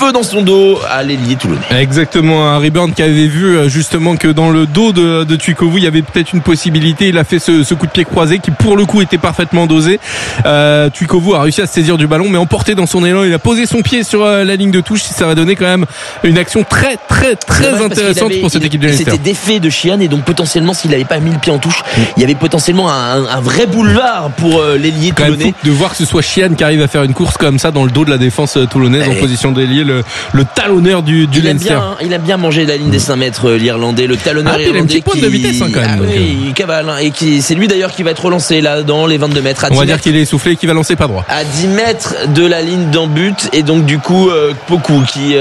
S2: feu dans son dos à l'ailier toulonnais.
S1: Exactement, un rebound qui avait vu justement que dans le dos de Tuikovu, il y avait peut-être une possibilité. Il a fait ce coup de pied croisé qui pour le coup était parfaitement dosé. Tuikovu a réussi à se saisir du ballon, mais emporté dans son élan, il a posé son pied sur la ligne de touche. Ça va donner quand même une action très intéressante pour cette équipe de Leinster.
S2: C'était défait de Sheehan et donc potentiellement s'il n'avait pas mis le pied en touche, il y avait potentiellement un vrai boulevard pour l'ailier toulonnais.
S1: De voir que ce soit Sheehan qui arrive à faire une course comme ça dans le dos de la défense toulonnaise en position d'ailier, le talonneur du Leinster.
S2: Il a bien mangé la ligne des 5 mètres, l'Irlandais, le talonneur irlandais.
S1: Il a un petit point de vitesse quand même.
S2: Il cavale et c'est lui d'ailleurs qui va être relancé là dans les 22 mètres.
S1: On va dire qu'il est essoufflé et qu'il va lancer pas droit.
S2: À 10 mètres de la ligne d'en but et donc du coup Poku qui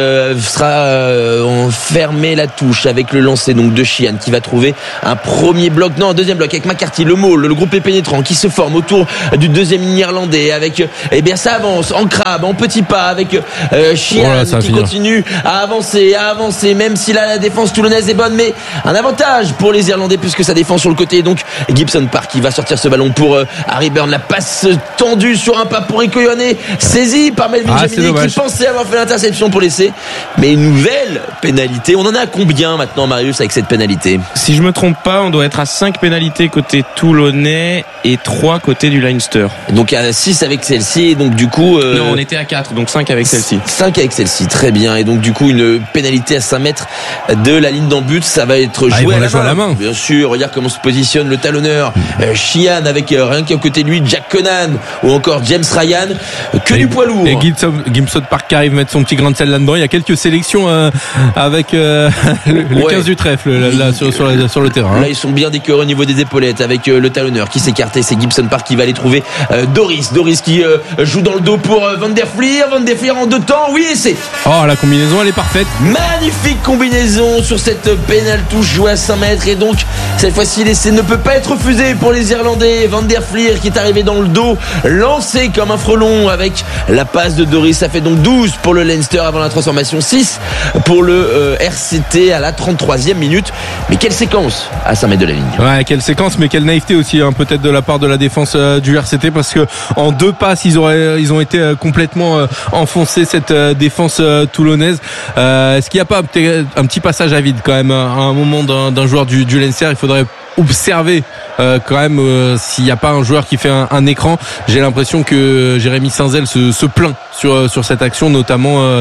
S2: sera fermé la touche avec le lancer donc de Sheehan qui va trouver un deuxième bloc avec McCarthy, le groupe est pénétrant qui se forme autour du deuxième ligne irlandais avec ça avance en crabe, en petits pas avec Sheehan qui continue à avancer même si là la défense toulonnaise est bonne, mais un avantage pour les Irlandais puisque ça défend sur le côté. Donc Gibson Park qui va sortir ce ballon pour Harry Byrne, la passe tendue sur un pas pour Rico Ioane, saisi par Melvin Jaminet qui pensait avoir fait l'interception pour l'essai, mais une nouvelle pénalité. On en a combien maintenant, Marius, avec cette pénalité?
S3: Si je me trompe pas, on doit être à 5 pénalités côté toulonnais et 3 côté du Leinster.
S2: Donc à 6 avec celle-ci et donc du coup
S3: non, on était à 4, donc 5 avec celle-ci.
S2: 5 avec celle-ci, très bien. Et donc du coup une pénalité à 5 mètres de la ligne d'en but, ça va être joué à la main. Bien sûr, regarde comment se positionne le talonneur Sheehan avec rien qu'à côté de lui Jack Conan ou encore James Ryan, du poids lourd.
S1: Et Gibson Park qui arrive à mettre son petit grain de sel là-dedans. Il y a quelques sélections avec le 15 du trèfle là sur le terrain.
S2: Là ils sont bien décorés au niveau des épaulettes avec le talonneur qui s'écarte. C'est Gibson Park qui va aller trouver Doris qui joue dans le dos pour Van der Flier en 2 temps. Oui, c'est
S1: la combinaison elle est parfaite.
S2: Magnifique combinaison sur cette pénale touche jouée à 5 mètres et donc cette fois-ci l'essai ne peut pas être refusé pour les Irlandais. Van der Flier qui est arrivé dans le dos, lancé comme un frelon avec la passe de Doris. Ça fait donc 12 pour le Leinster avant la transformation, 6 pour le RCT à la 33e minute. Mais quelle séquence à 5 mètres de la ligne.
S1: Ouais, quelle séquence, mais quelle naïveté aussi peut-être de la part de la défense du RCT parce que en 2 passes ils ont été complètement enfoncés cette défense toulonnaise. Est-ce qu'il n'y a pas un petit passage à vide quand même à un moment d'un joueur du Leinster? Il faudrait observer quand même s'il n'y a pas un joueur qui fait un écran. J'ai l'impression que Jérémy Saint-Zel se plaint sur cette action, notamment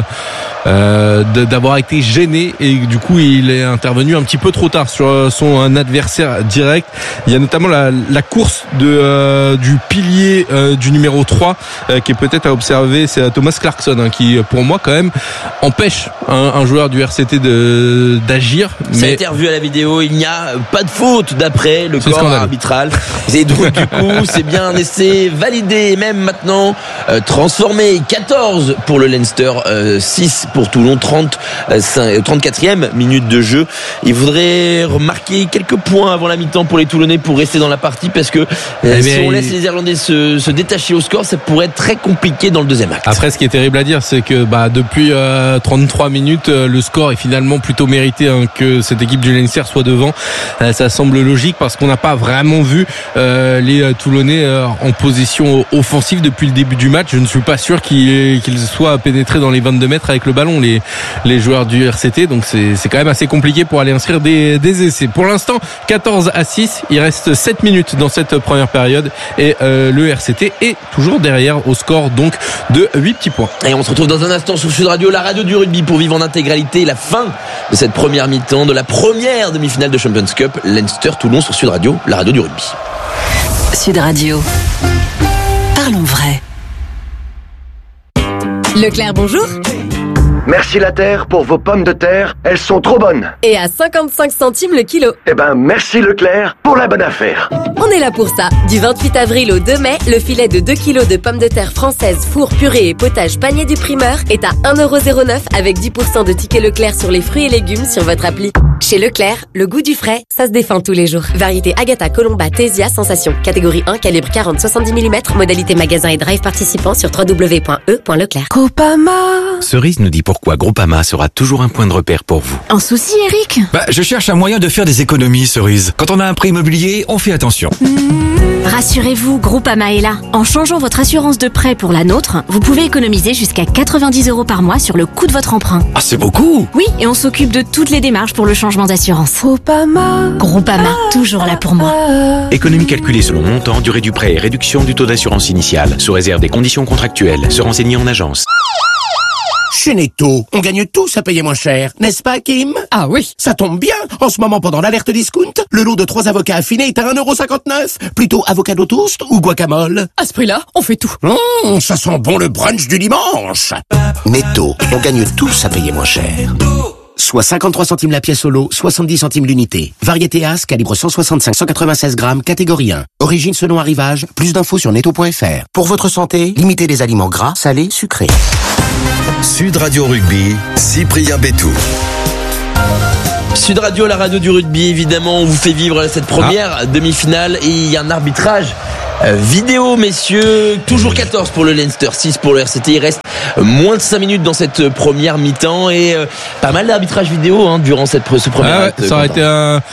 S1: d'avoir été gêné et du coup il est intervenu un petit peu trop tard sur son adversaire direct. Il y a notamment la course du pilier du numéro 3 qui est peut-être à observer, c'est Thomas Clarkson qui pour moi quand même empêche un joueur du RCT d'agir.
S2: Ça a été revu à la vidéo, il n'y a pas de faute d'après le corps arbitral et donc du coup c'est bien un essai validé et même maintenant transformé. 14 pour le Leinster, 6 pour Toulon, 34e minute de jeu. Il faudrait remarquer quelques points avant la mi-temps pour les Toulonnais pour rester dans la partie parce que si on laisse les Irlandais se détacher au score, ça pourrait être très compliqué dans le deuxième acte.
S1: Après, ce qui est terrible à dire, c'est que depuis 33 minutes, le score est finalement plutôt mérité que cette équipe du Leinster soit devant. Ça semble logique parce qu'on n'a pas vraiment vu les Toulonnais en position offensive depuis le début du match. Je ne suis pas sûr qu'ils soient pénétrés dans les 22 mètres avec le ballon, les joueurs du RCT, donc c'est quand même assez compliqué pour aller inscrire des essais. Pour l'instant 14-6, il reste 7 minutes dans cette première période et le RCT est toujours derrière au score donc de 8 petits points.
S2: Et on se retrouve dans un instant sur Sud Radio, la radio du rugby, pour vivre en intégralité la fin de cette première mi-temps de la première demi-finale de Champions Cup, Leinster-Toulon sur Sud Radio, la radio du rugby.
S4: Sud Radio, parlons vrai.
S10: Leclerc, bonjour.
S11: Merci la terre pour vos pommes de terre, elles sont trop bonnes.
S10: Et à 55 centimes le kilo.
S11: Merci Leclerc pour la bonne affaire.
S10: On est là pour ça. Du 28 avril au 2 mai, le filet de 2 kilos de pommes de terre françaises four, purée et potage panier du primeur est à 1,09€ avec 10% de tickets Leclerc sur les fruits et légumes sur votre appli. Chez Leclerc, le goût du frais, ça se défend tous les jours. Variété Agatha, Colomba, Tésia, Sensation. Catégorie 1, calibre 40-70 mm. Modalité magasin et drive participant sur www.e.leclerc.
S12: Groupama. Cerise nous dit pourquoi Groupama sera toujours un point de repère pour vous.
S9: Un souci, Eric?
S12: Je cherche un moyen de faire des économies, Cerise. Quand on a un prêt immobilier, on fait attention.
S9: Rassurez-vous, Groupama est là. En changeant votre assurance de prêt pour la nôtre, vous pouvez économiser jusqu'à 90 € par mois sur le coût de votre emprunt.
S12: Ah, c'est beaucoup!
S9: Oui, et on s'occupe de toutes les démarches pour le changement d'assurance. Groupama, toujours là pour moi.
S12: Économie calculée selon montant, durée du prêt et réduction du taux d'assurance initiale, sous réserve des conditions contractuelles. Se renseigner en agence.
S13: Chez Netto, on gagne tous à payer moins cher, n'est-ce pas, Kim?
S14: Ah oui.
S13: Ça tombe bien. En ce moment, pendant l'alerte discount, le lot de 3 avocats affinés est à 1,59 €. Plutôt avocado toast ou guacamole?
S14: À ce prix-là, on fait tout.
S13: Ça sent bon le brunch du dimanche. Netto, on gagne tous à payer moins cher. Soit 53 centimes la pièce au lot, 70 centimes l'unité. Variété As, calibre 165-196 grammes, catégorie 1. Origine selon arrivage, plus d'infos sur netto.fr. Pour votre santé, limitez les aliments gras, salés, sucrés.
S6: Sud Radio Rugby, Cyprien Bétou.
S2: Sud Radio, la radio du rugby, évidemment, on vous fait vivre cette première demi-finale et il y a un arbitrage vidéo, messieurs. Toujours 14 pour le Leinster, 6 pour le RCT. Il reste moins de 5 minutes dans cette première mi-temps et pas mal d'arbitrage vidéo durant ce premier acte.
S1: Ça aurait été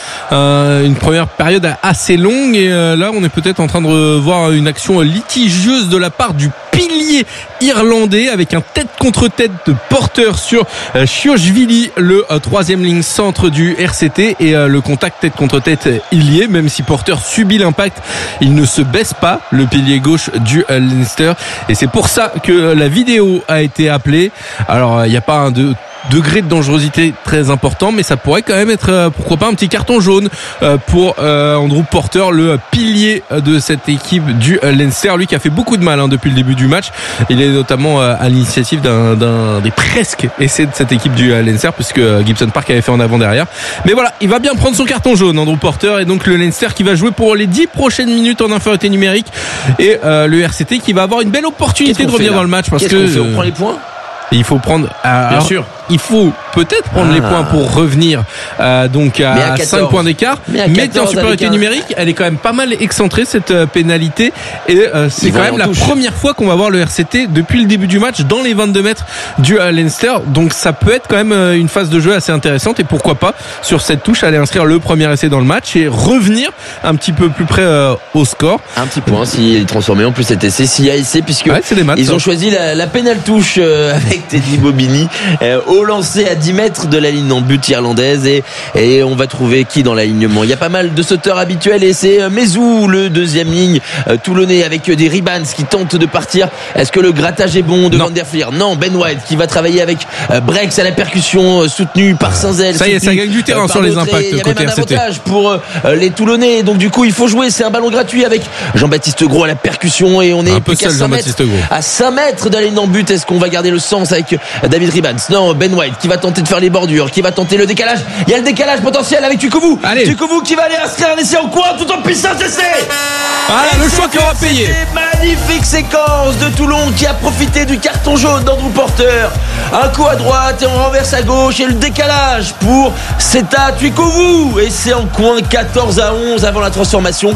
S1: une première période assez longue et là on est peut-être en train de voir une action litigieuse de la part du pilier irlandais avec un tête contre tête de Porter sur Chiochvili, le troisième ligne centre du RCT, et le contact tête contre tête il y est, même si Porter subit l'impact, il ne se baisse pas, le pilier gauche du Leinster, et c'est pour ça que la vidéo a été appelée. Alors il n'y a pas un degré de dangerosité très important, mais ça pourrait quand même être pourquoi pas un petit carton jaune pour Andrew Porter, le pilier de cette équipe du Leinster, lui qui a fait beaucoup de mal depuis le début du match. Il est notamment à l'initiative d'un des presque essais de cette équipe du Leinster, puisque Gibson Park avait fait en avant derrière. Mais voilà, il va bien prendre son carton jaune, Andrew Porter, et donc le Leinster qui va jouer pour les 10 prochaines minutes en infériorité numérique, et le RCT qui va avoir une belle opportunité de revenir dans le match, parce que
S2: on prend les points.
S1: Il faut prendre, bien sûr, il faut peut-être prendre les points pour revenir donc à 5 points d'écart, mais en supériorité numérique, elle est quand même pas mal excentrée cette pénalité, et c'est quand même la première fois qu'on va voir le RCT depuis le début du match dans les 22 mètres du Leinster, donc ça peut être quand même une phase de jeu assez intéressante, et pourquoi pas sur cette touche aller inscrire le premier essai dans le match et revenir un petit peu plus près au score.
S2: Un petit point s'il est transformé en plus cet essai, s'il y a essai, puisque ils ont choisi la pénale touche avec Teddy Bobigny au lancer à 10 mètres de la ligne en but irlandaise, et on va trouver qui dans l'alignement. Il y a pas mal de sauteurs habituels, et c'est Mezou, le deuxième ligne toulonnais, avec des Ribans qui tentent de partir. Est-ce que le grattage est bon de Van der Flier? Non. Ben White qui va travailler avec Brex à la percussion, soutenu par Saint-Zel.
S1: Ça y est, ça gagne du terrain sur les impacts.
S2: Il y a même un avantage pour les Toulonnais, donc du coup il faut jouer. C'est un ballon gratuit avec Jean-Baptiste Gros à la percussion, et on est plus qu'à 5 mètres, à 5 mètres de la ligne en but. Est-ce qu'on va garder le sens avec David Ribans? Non, Ben White qui va tenter de faire les bordures, qui va tenter le décalage. Il y a le décalage potentiel avec Tukovu. Tukovu qui va aller inscrire un essai en coin tout en puissance essai.
S1: Voilà le choix qui aura payé.
S2: Magnifique séquence de Toulon qui a profité du carton jaune d'Andrew Porter. Un coup à droite et on renverse à gauche, et le décalage pour Seta Tukovu. Et c'est en coin 14-11 avant la transformation.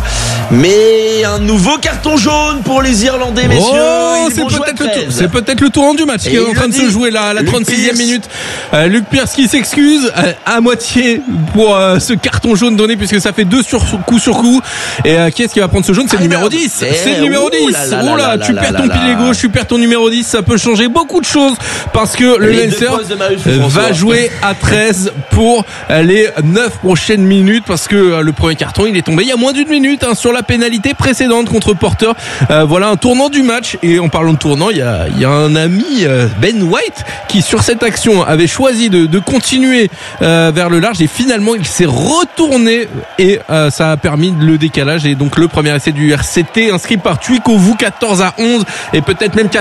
S2: Mais un nouveau carton jaune pour les Irlandais, messieurs.
S1: C'est peut-être le tournant du match qui est en train de se jouer là, à la 36e minute. Luke Pierce qui s'excuse à moitié pour ce carton jaune donné, puisque ça fait 2 coup sur coup. Et qui est-ce qui va prendre ce jaune? C'est le numéro 10. C'est le numéro 10. Oh là, tu perds ton pilier gauche, tu perds ton numéro 10. Ça peut changer beaucoup de choses, parce que le Leinster va jouer à 13 pour les 9 prochaines minutes, parce que le premier carton il est tombé il y a moins d'une minute sur la pénalité précédente contre Porter. Voilà un tournant du match. Et en parlant de tournant, il y a un ami, Ben White, qui sur cette action avait choisi de continuer vers le large, et finalement il s'est retourné, et ça a permis le décalage, et donc le premier essai du RCT inscrit par Tuikovu, 14-11, et peut-être même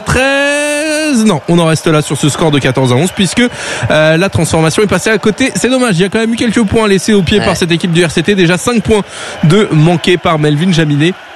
S1: 14-13. Non, on en reste là sur ce score de 14-11, puisque la transformation est passée à côté. C'est dommage, il y a quand même eu quelques points laissés au pied par cette équipe du RCT. Déjà 5 points de manqués par Melvin Jaminet.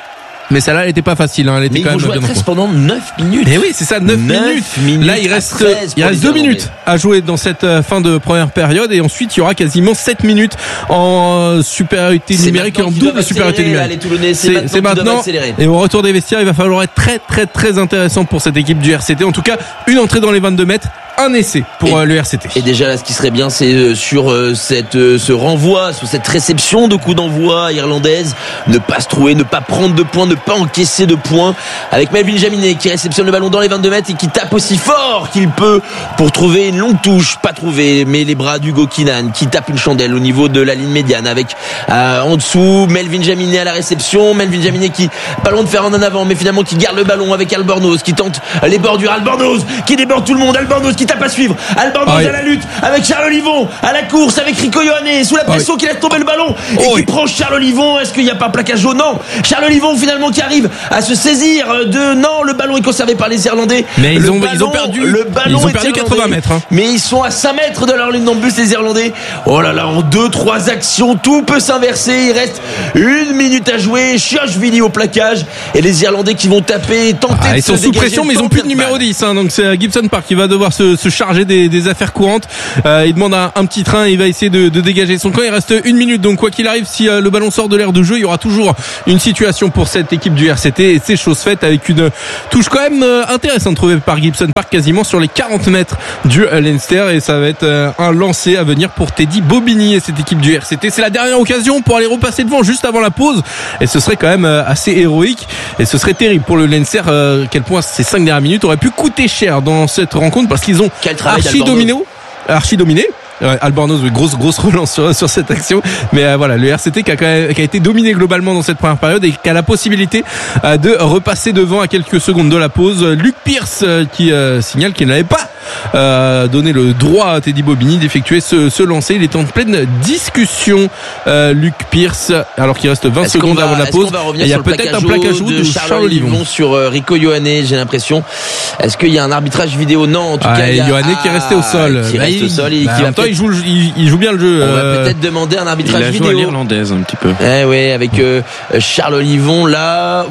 S1: Mais celle-là, elle était pas facile, hein. Elle était
S2: mais
S1: quand même
S2: ils vont jouer à 13 pendant 9 minutes.
S1: Et oui, c'est ça, 9 minutes. Là, il reste 2 minutes à jouer dans cette fin de première période et ensuite, il y aura quasiment 7 minutes en supériorité numérique et en double supériorité numérique. C'est maintenant. Et au retour des vestiaires, il va falloir être très, très, très intéressant pour cette équipe du RCT. En tout cas, une entrée dans les 22 mètres. Un essai pour le RCT.
S2: Et déjà là, ce qui serait bien, c'est sur ce renvoi, sur cette réception de coup d'envoi irlandaise, ne pas se trouver, ne pas prendre de points, ne pas encaisser de points. Avec Melvin Jaminet qui réceptionne le ballon dans les 22 mètres et qui tape aussi fort qu'il peut pour trouver une longue touche, pas trouvé, mais les bras d'Hugo Kinan qui tape une chandelle au niveau de la ligne médiane avec en dessous Melvin Jaminet à la réception, Melvin Jaminet qui pas loin de faire un en avant, mais finalement qui garde le ballon avec Albornoz qui tente les bordures, Albornoz qui déborde tout le monde, Albornoz qui tape à suivre, Albornoz à la lutte avec Charles Olivon, à la course avec Rico Ioane sous la pression qui laisse tomber le ballon et qui prend Charles Olivon. Est-ce qu'il n'y a pas un plaquage jaune? Non, Charles Olivon finalement qui arrive à se saisir le ballon est conservé par les Irlandais,
S1: mais ils ont perdu 80 mètres hein.
S2: Mais ils sont à 5 mètres de leur ligne d'en bus les Irlandais. Oh là là, en 2-3 actions tout peut s'inverser. Il reste 1 minute à jouer, Chiochvili au plaquage et les Irlandais qui vont taper, tenter de
S1: ils sont sous pression mais ils ont plus de numéro 10 hein, donc c'est Gibson Park qui va devoir se charger des affaires courantes. Il demande un petit train, il va essayer de dégager son camp. Il reste 1 minute, donc quoi qu'il arrive, si le ballon sort de l'aire de jeu, il y aura toujours une situation pour cette équipe du RCT et c'est chose faite avec une touche quand même intéressante trouvée par Gibson Park quasiment sur les 40 mètres du Leinster et ça va être un lancer à venir pour Teddy Bobigny et cette équipe du RCT. C'est la dernière occasion pour aller repasser devant juste avant la pause et ce serait quand même assez héroïque et ce serait terrible pour le Leinster quel point ces 5 dernières minutes auraient pu coûter cher dans cette rencontre parce qu'ils ont archi dominé. Albornoz, grosse relance sur cette action, mais voilà, le RCT qui a été dominé globalement dans cette première période et qui a la possibilité de repasser devant à quelques secondes de la pause. Luc Pierce qui signale qu'il n'avait pas donné le droit à Teddy Bobigny d'effectuer ce lancer. Il est en pleine discussion, Luc Pierce, alors qu'il reste 20 secondes avant la pause. Il y a peut-être un plaquage de Charles Olivon
S2: sur Rico Ioane, j'ai l'impression. Est-ce qu'il y a un arbitrage vidéo? Non, en tout cas,
S1: Ioane qui est resté au sol. Il joue bien le jeu.
S2: On va peut-être demander un arbitrage vidéo.
S3: Il a joué à l'irlandaise un petit peu.
S2: Avec Charles Olivon là.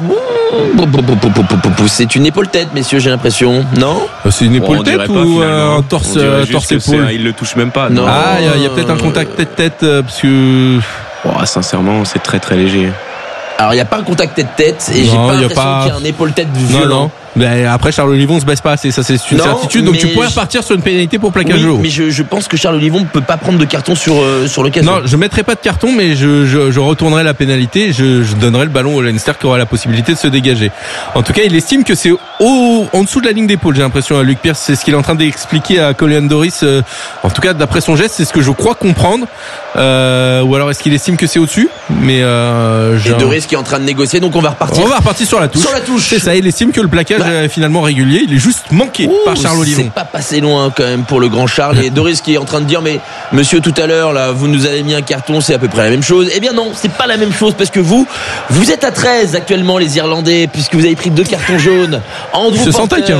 S2: C'est une épaule tête, messieurs, j'ai l'impression. Non?
S1: C'est une épaule tête ou un torse épaule?
S3: Il le touche même pas.
S2: Non.
S1: Il y a peut-être un contact tête parce que.
S3: Sincèrement, c'est très très léger.
S2: Alors il n'y a pas un contact tête-tête et j'ai pas l'impression qu'il y a un épaule-tête violent.
S1: Non. Mais après Charles Olivon se baisse pas assez, ça c'est une certitude. Donc tu pourrais repartir sur une pénalité pour plaquage de haut.
S2: Mais je pense que Charles Olivon ne peut pas prendre de carton sur l'occasion.
S1: Non, je mettrai pas de carton, mais je retournerai la pénalité. Je donnerai le ballon au Leinster qui aura la possibilité de se dégager. En tout cas, il estime que c'est en dessous de la ligne d'épaule. J'ai l'impression à Luc Pierce, c'est ce qu'il est en train d'expliquer à Colin Doris. En tout cas, d'après son geste, c'est ce que je crois comprendre. Ou alors est-ce qu'il estime que c'est au-dessus? Mais
S2: et Doris qui est en train de négocier, donc on va repartir.
S1: On va repartir sur la touche. C'est ça. Il estime que le plaquage est finalement régulier. Il est juste manqué par Charles Olivon.
S2: C'est pas passé loin quand même pour le grand Charles. Et Doris qui est en train de dire mais monsieur tout à l'heure là vous nous avez mis un carton, c'est à peu près la même chose. Eh bien non, c'est pas la même chose parce que vous êtes à 13 actuellement les Irlandais puisque vous avez pris 2 cartons jaunes. Andrew Porter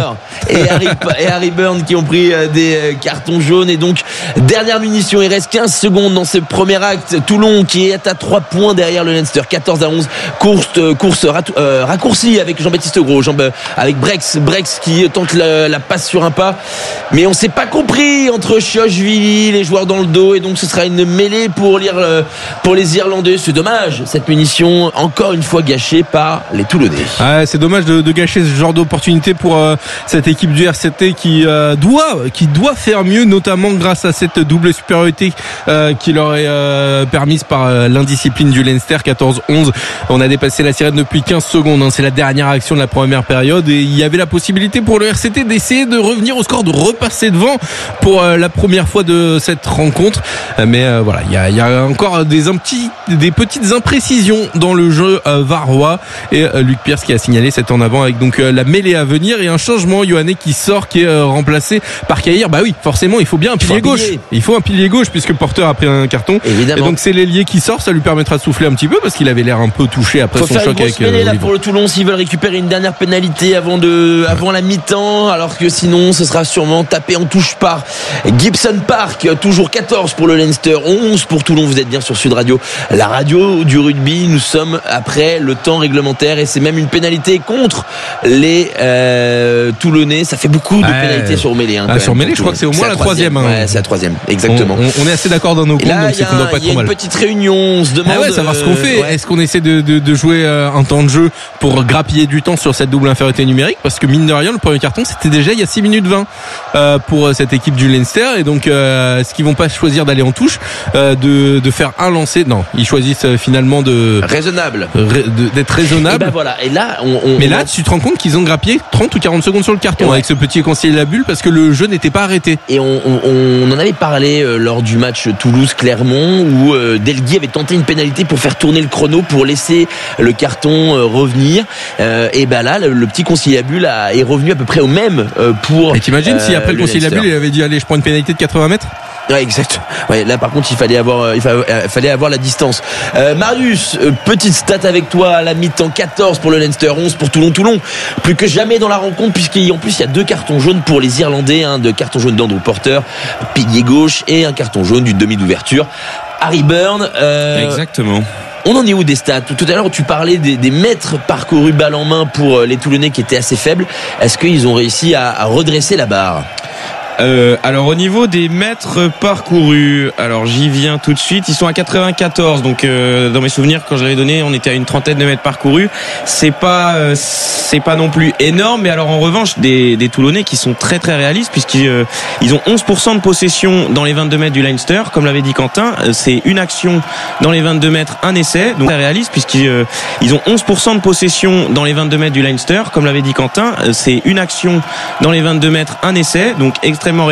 S2: et Harry Byrne qui ont pris des cartons jaunes et donc dernière munition. Il reste 15 secondes dans ce premier acte. Toulon qui est à 3 points derrière le Leinster, 14-11. Course raccourcie avec Jean-Baptiste Gros, avec Brex qui tente la passe sur un pas, mais on s'est pas compris entre Chiochvili, les joueurs dans le dos, et donc ce sera une mêlée pour les Irlandais. C'est dommage, cette munition encore une fois gâchée par les Toulonnais.
S1: C'est dommage de gâcher ce genre d'opportunité pour cette équipe du RCT qui doit faire mieux, notamment grâce à cette double supériorité qui leur est permise par l'indiscipline du Leinster. 14-11, on a dépassé la sirène depuis 15 secondes, c'est la dernière action de la première période et il y avait la possibilité pour le RCT d'essayer de revenir au score, de repasser devant pour la première fois de cette rencontre, mais voilà, il y a encore des petites imprécisions dans le jeu varois et Luc Pierce qui a signalé cet en avant avec donc la mêlée à venir et un changement. Ioane qui sort, qui est remplacé par Caïr. Bah oui, forcément il faut bien un pilier gauche, il faut un pilier gauche puisque Porter a pris un carton.
S2: Évidemment.
S1: Et donc c'est l'ailier qui sort, ça lui permettra de souffler un petit peu parce qu'il avait l'air un peu touché après son choc avec
S2: là pour le Toulon s'ils veulent récupérer une dernière pénalité avant avant la mi-temps, alors que sinon ce sera sûrement tapé en touche par Gibson Park. Toujours 14 pour le Leinster, 11 pour Toulon. Vous êtes bien sur Sud Radio, la radio du rugby. Nous sommes après le temps réglementaire et c'est même une pénalité contre les Toulonnais. Ça fait beaucoup de pénalités sur mêlée.
S1: Sur mêlée, je crois que c'est au moins la troisième.
S2: Ouais, c'est la troisième, exactement.
S1: On est assez d'accord dans nos comptes, donc c'est qu'on doit pas être trop mal.
S2: Il y a une petite réunion, on se demande.
S1: Savoir ce qu'on fait. Ouais. Est-ce qu'on essaie de jouer un temps de jeu pour grappiller du temps sur cette double infériorité numérique? Parce que mine de rien, le premier carton, c'était déjà il y a 6 minutes 20 pour cette équipe du Leinster. Et donc, est-ce qu'ils vont pas choisir d'aller en touche, de faire un lancer? Non, ils choisissent finalement
S2: raisonnable,
S1: d'être raisonnable.
S2: Et ben voilà. Et là,
S1: mais là, tu te rends compte qu'ils ont grappillé 30 ou 40 secondes sur le carton avec ce petit conseiller de la bulle parce que le jeu n'était pas arrêté.
S2: Et on en avait parlé lors du match Toulouse-Clermont où Delguy avait tenté une pénalité pour faire tourner le chrono pour laisser le carton revenir. Et ben là, le petit conseiller à bulle est revenu à peu près au même pour.
S1: Et t'imagines si après le conseiller à bulle, il avait dit allez, je prends une pénalité de 80 mètres.
S2: Ouais, exact. Ouais, là par contre, il fallait avoir la distance. Marius, petite stat avec toi à la mi-temps, 14 pour le Leinster, 11 pour Toulon. Plus que jamais dans la rencontre, puisqu'en plus il y a 2 cartons jaunes pour les Irlandais, 2 cartons jaunes d'Andrew Porter, pilier gauche, et un carton jaune du demi d'ouverture. Harry Byrne.
S3: Exactement.
S2: On en est où des stats? Tout à l'heure, tu parlais des mètres parcourus balle en main pour les Toulonnais qui étaient assez faibles. Est-ce qu'ils ont réussi à redresser la barre?
S3: Alors au niveau des mètres parcourus, alors j'y viens tout de suite, ils sont à 94, donc dans mes souvenirs quand je l'avais donné on était à une trentaine de mètres parcourus. C'est pas non plus énorme, mais alors en revanche des Toulonnais qui sont très très réalistes puisqu'ils ont 11% de possession dans les 22 mètres du Leinster, comme l'avait dit Quentin, c'est une action dans les 22 mètres, un essai, donc très réaliste puisqu'ils ont 11% de possession dans les 22 mètres du Leinster, comme l'avait dit Quentin, c'est une action dans les 22 mètres, un essai, donc extrêmement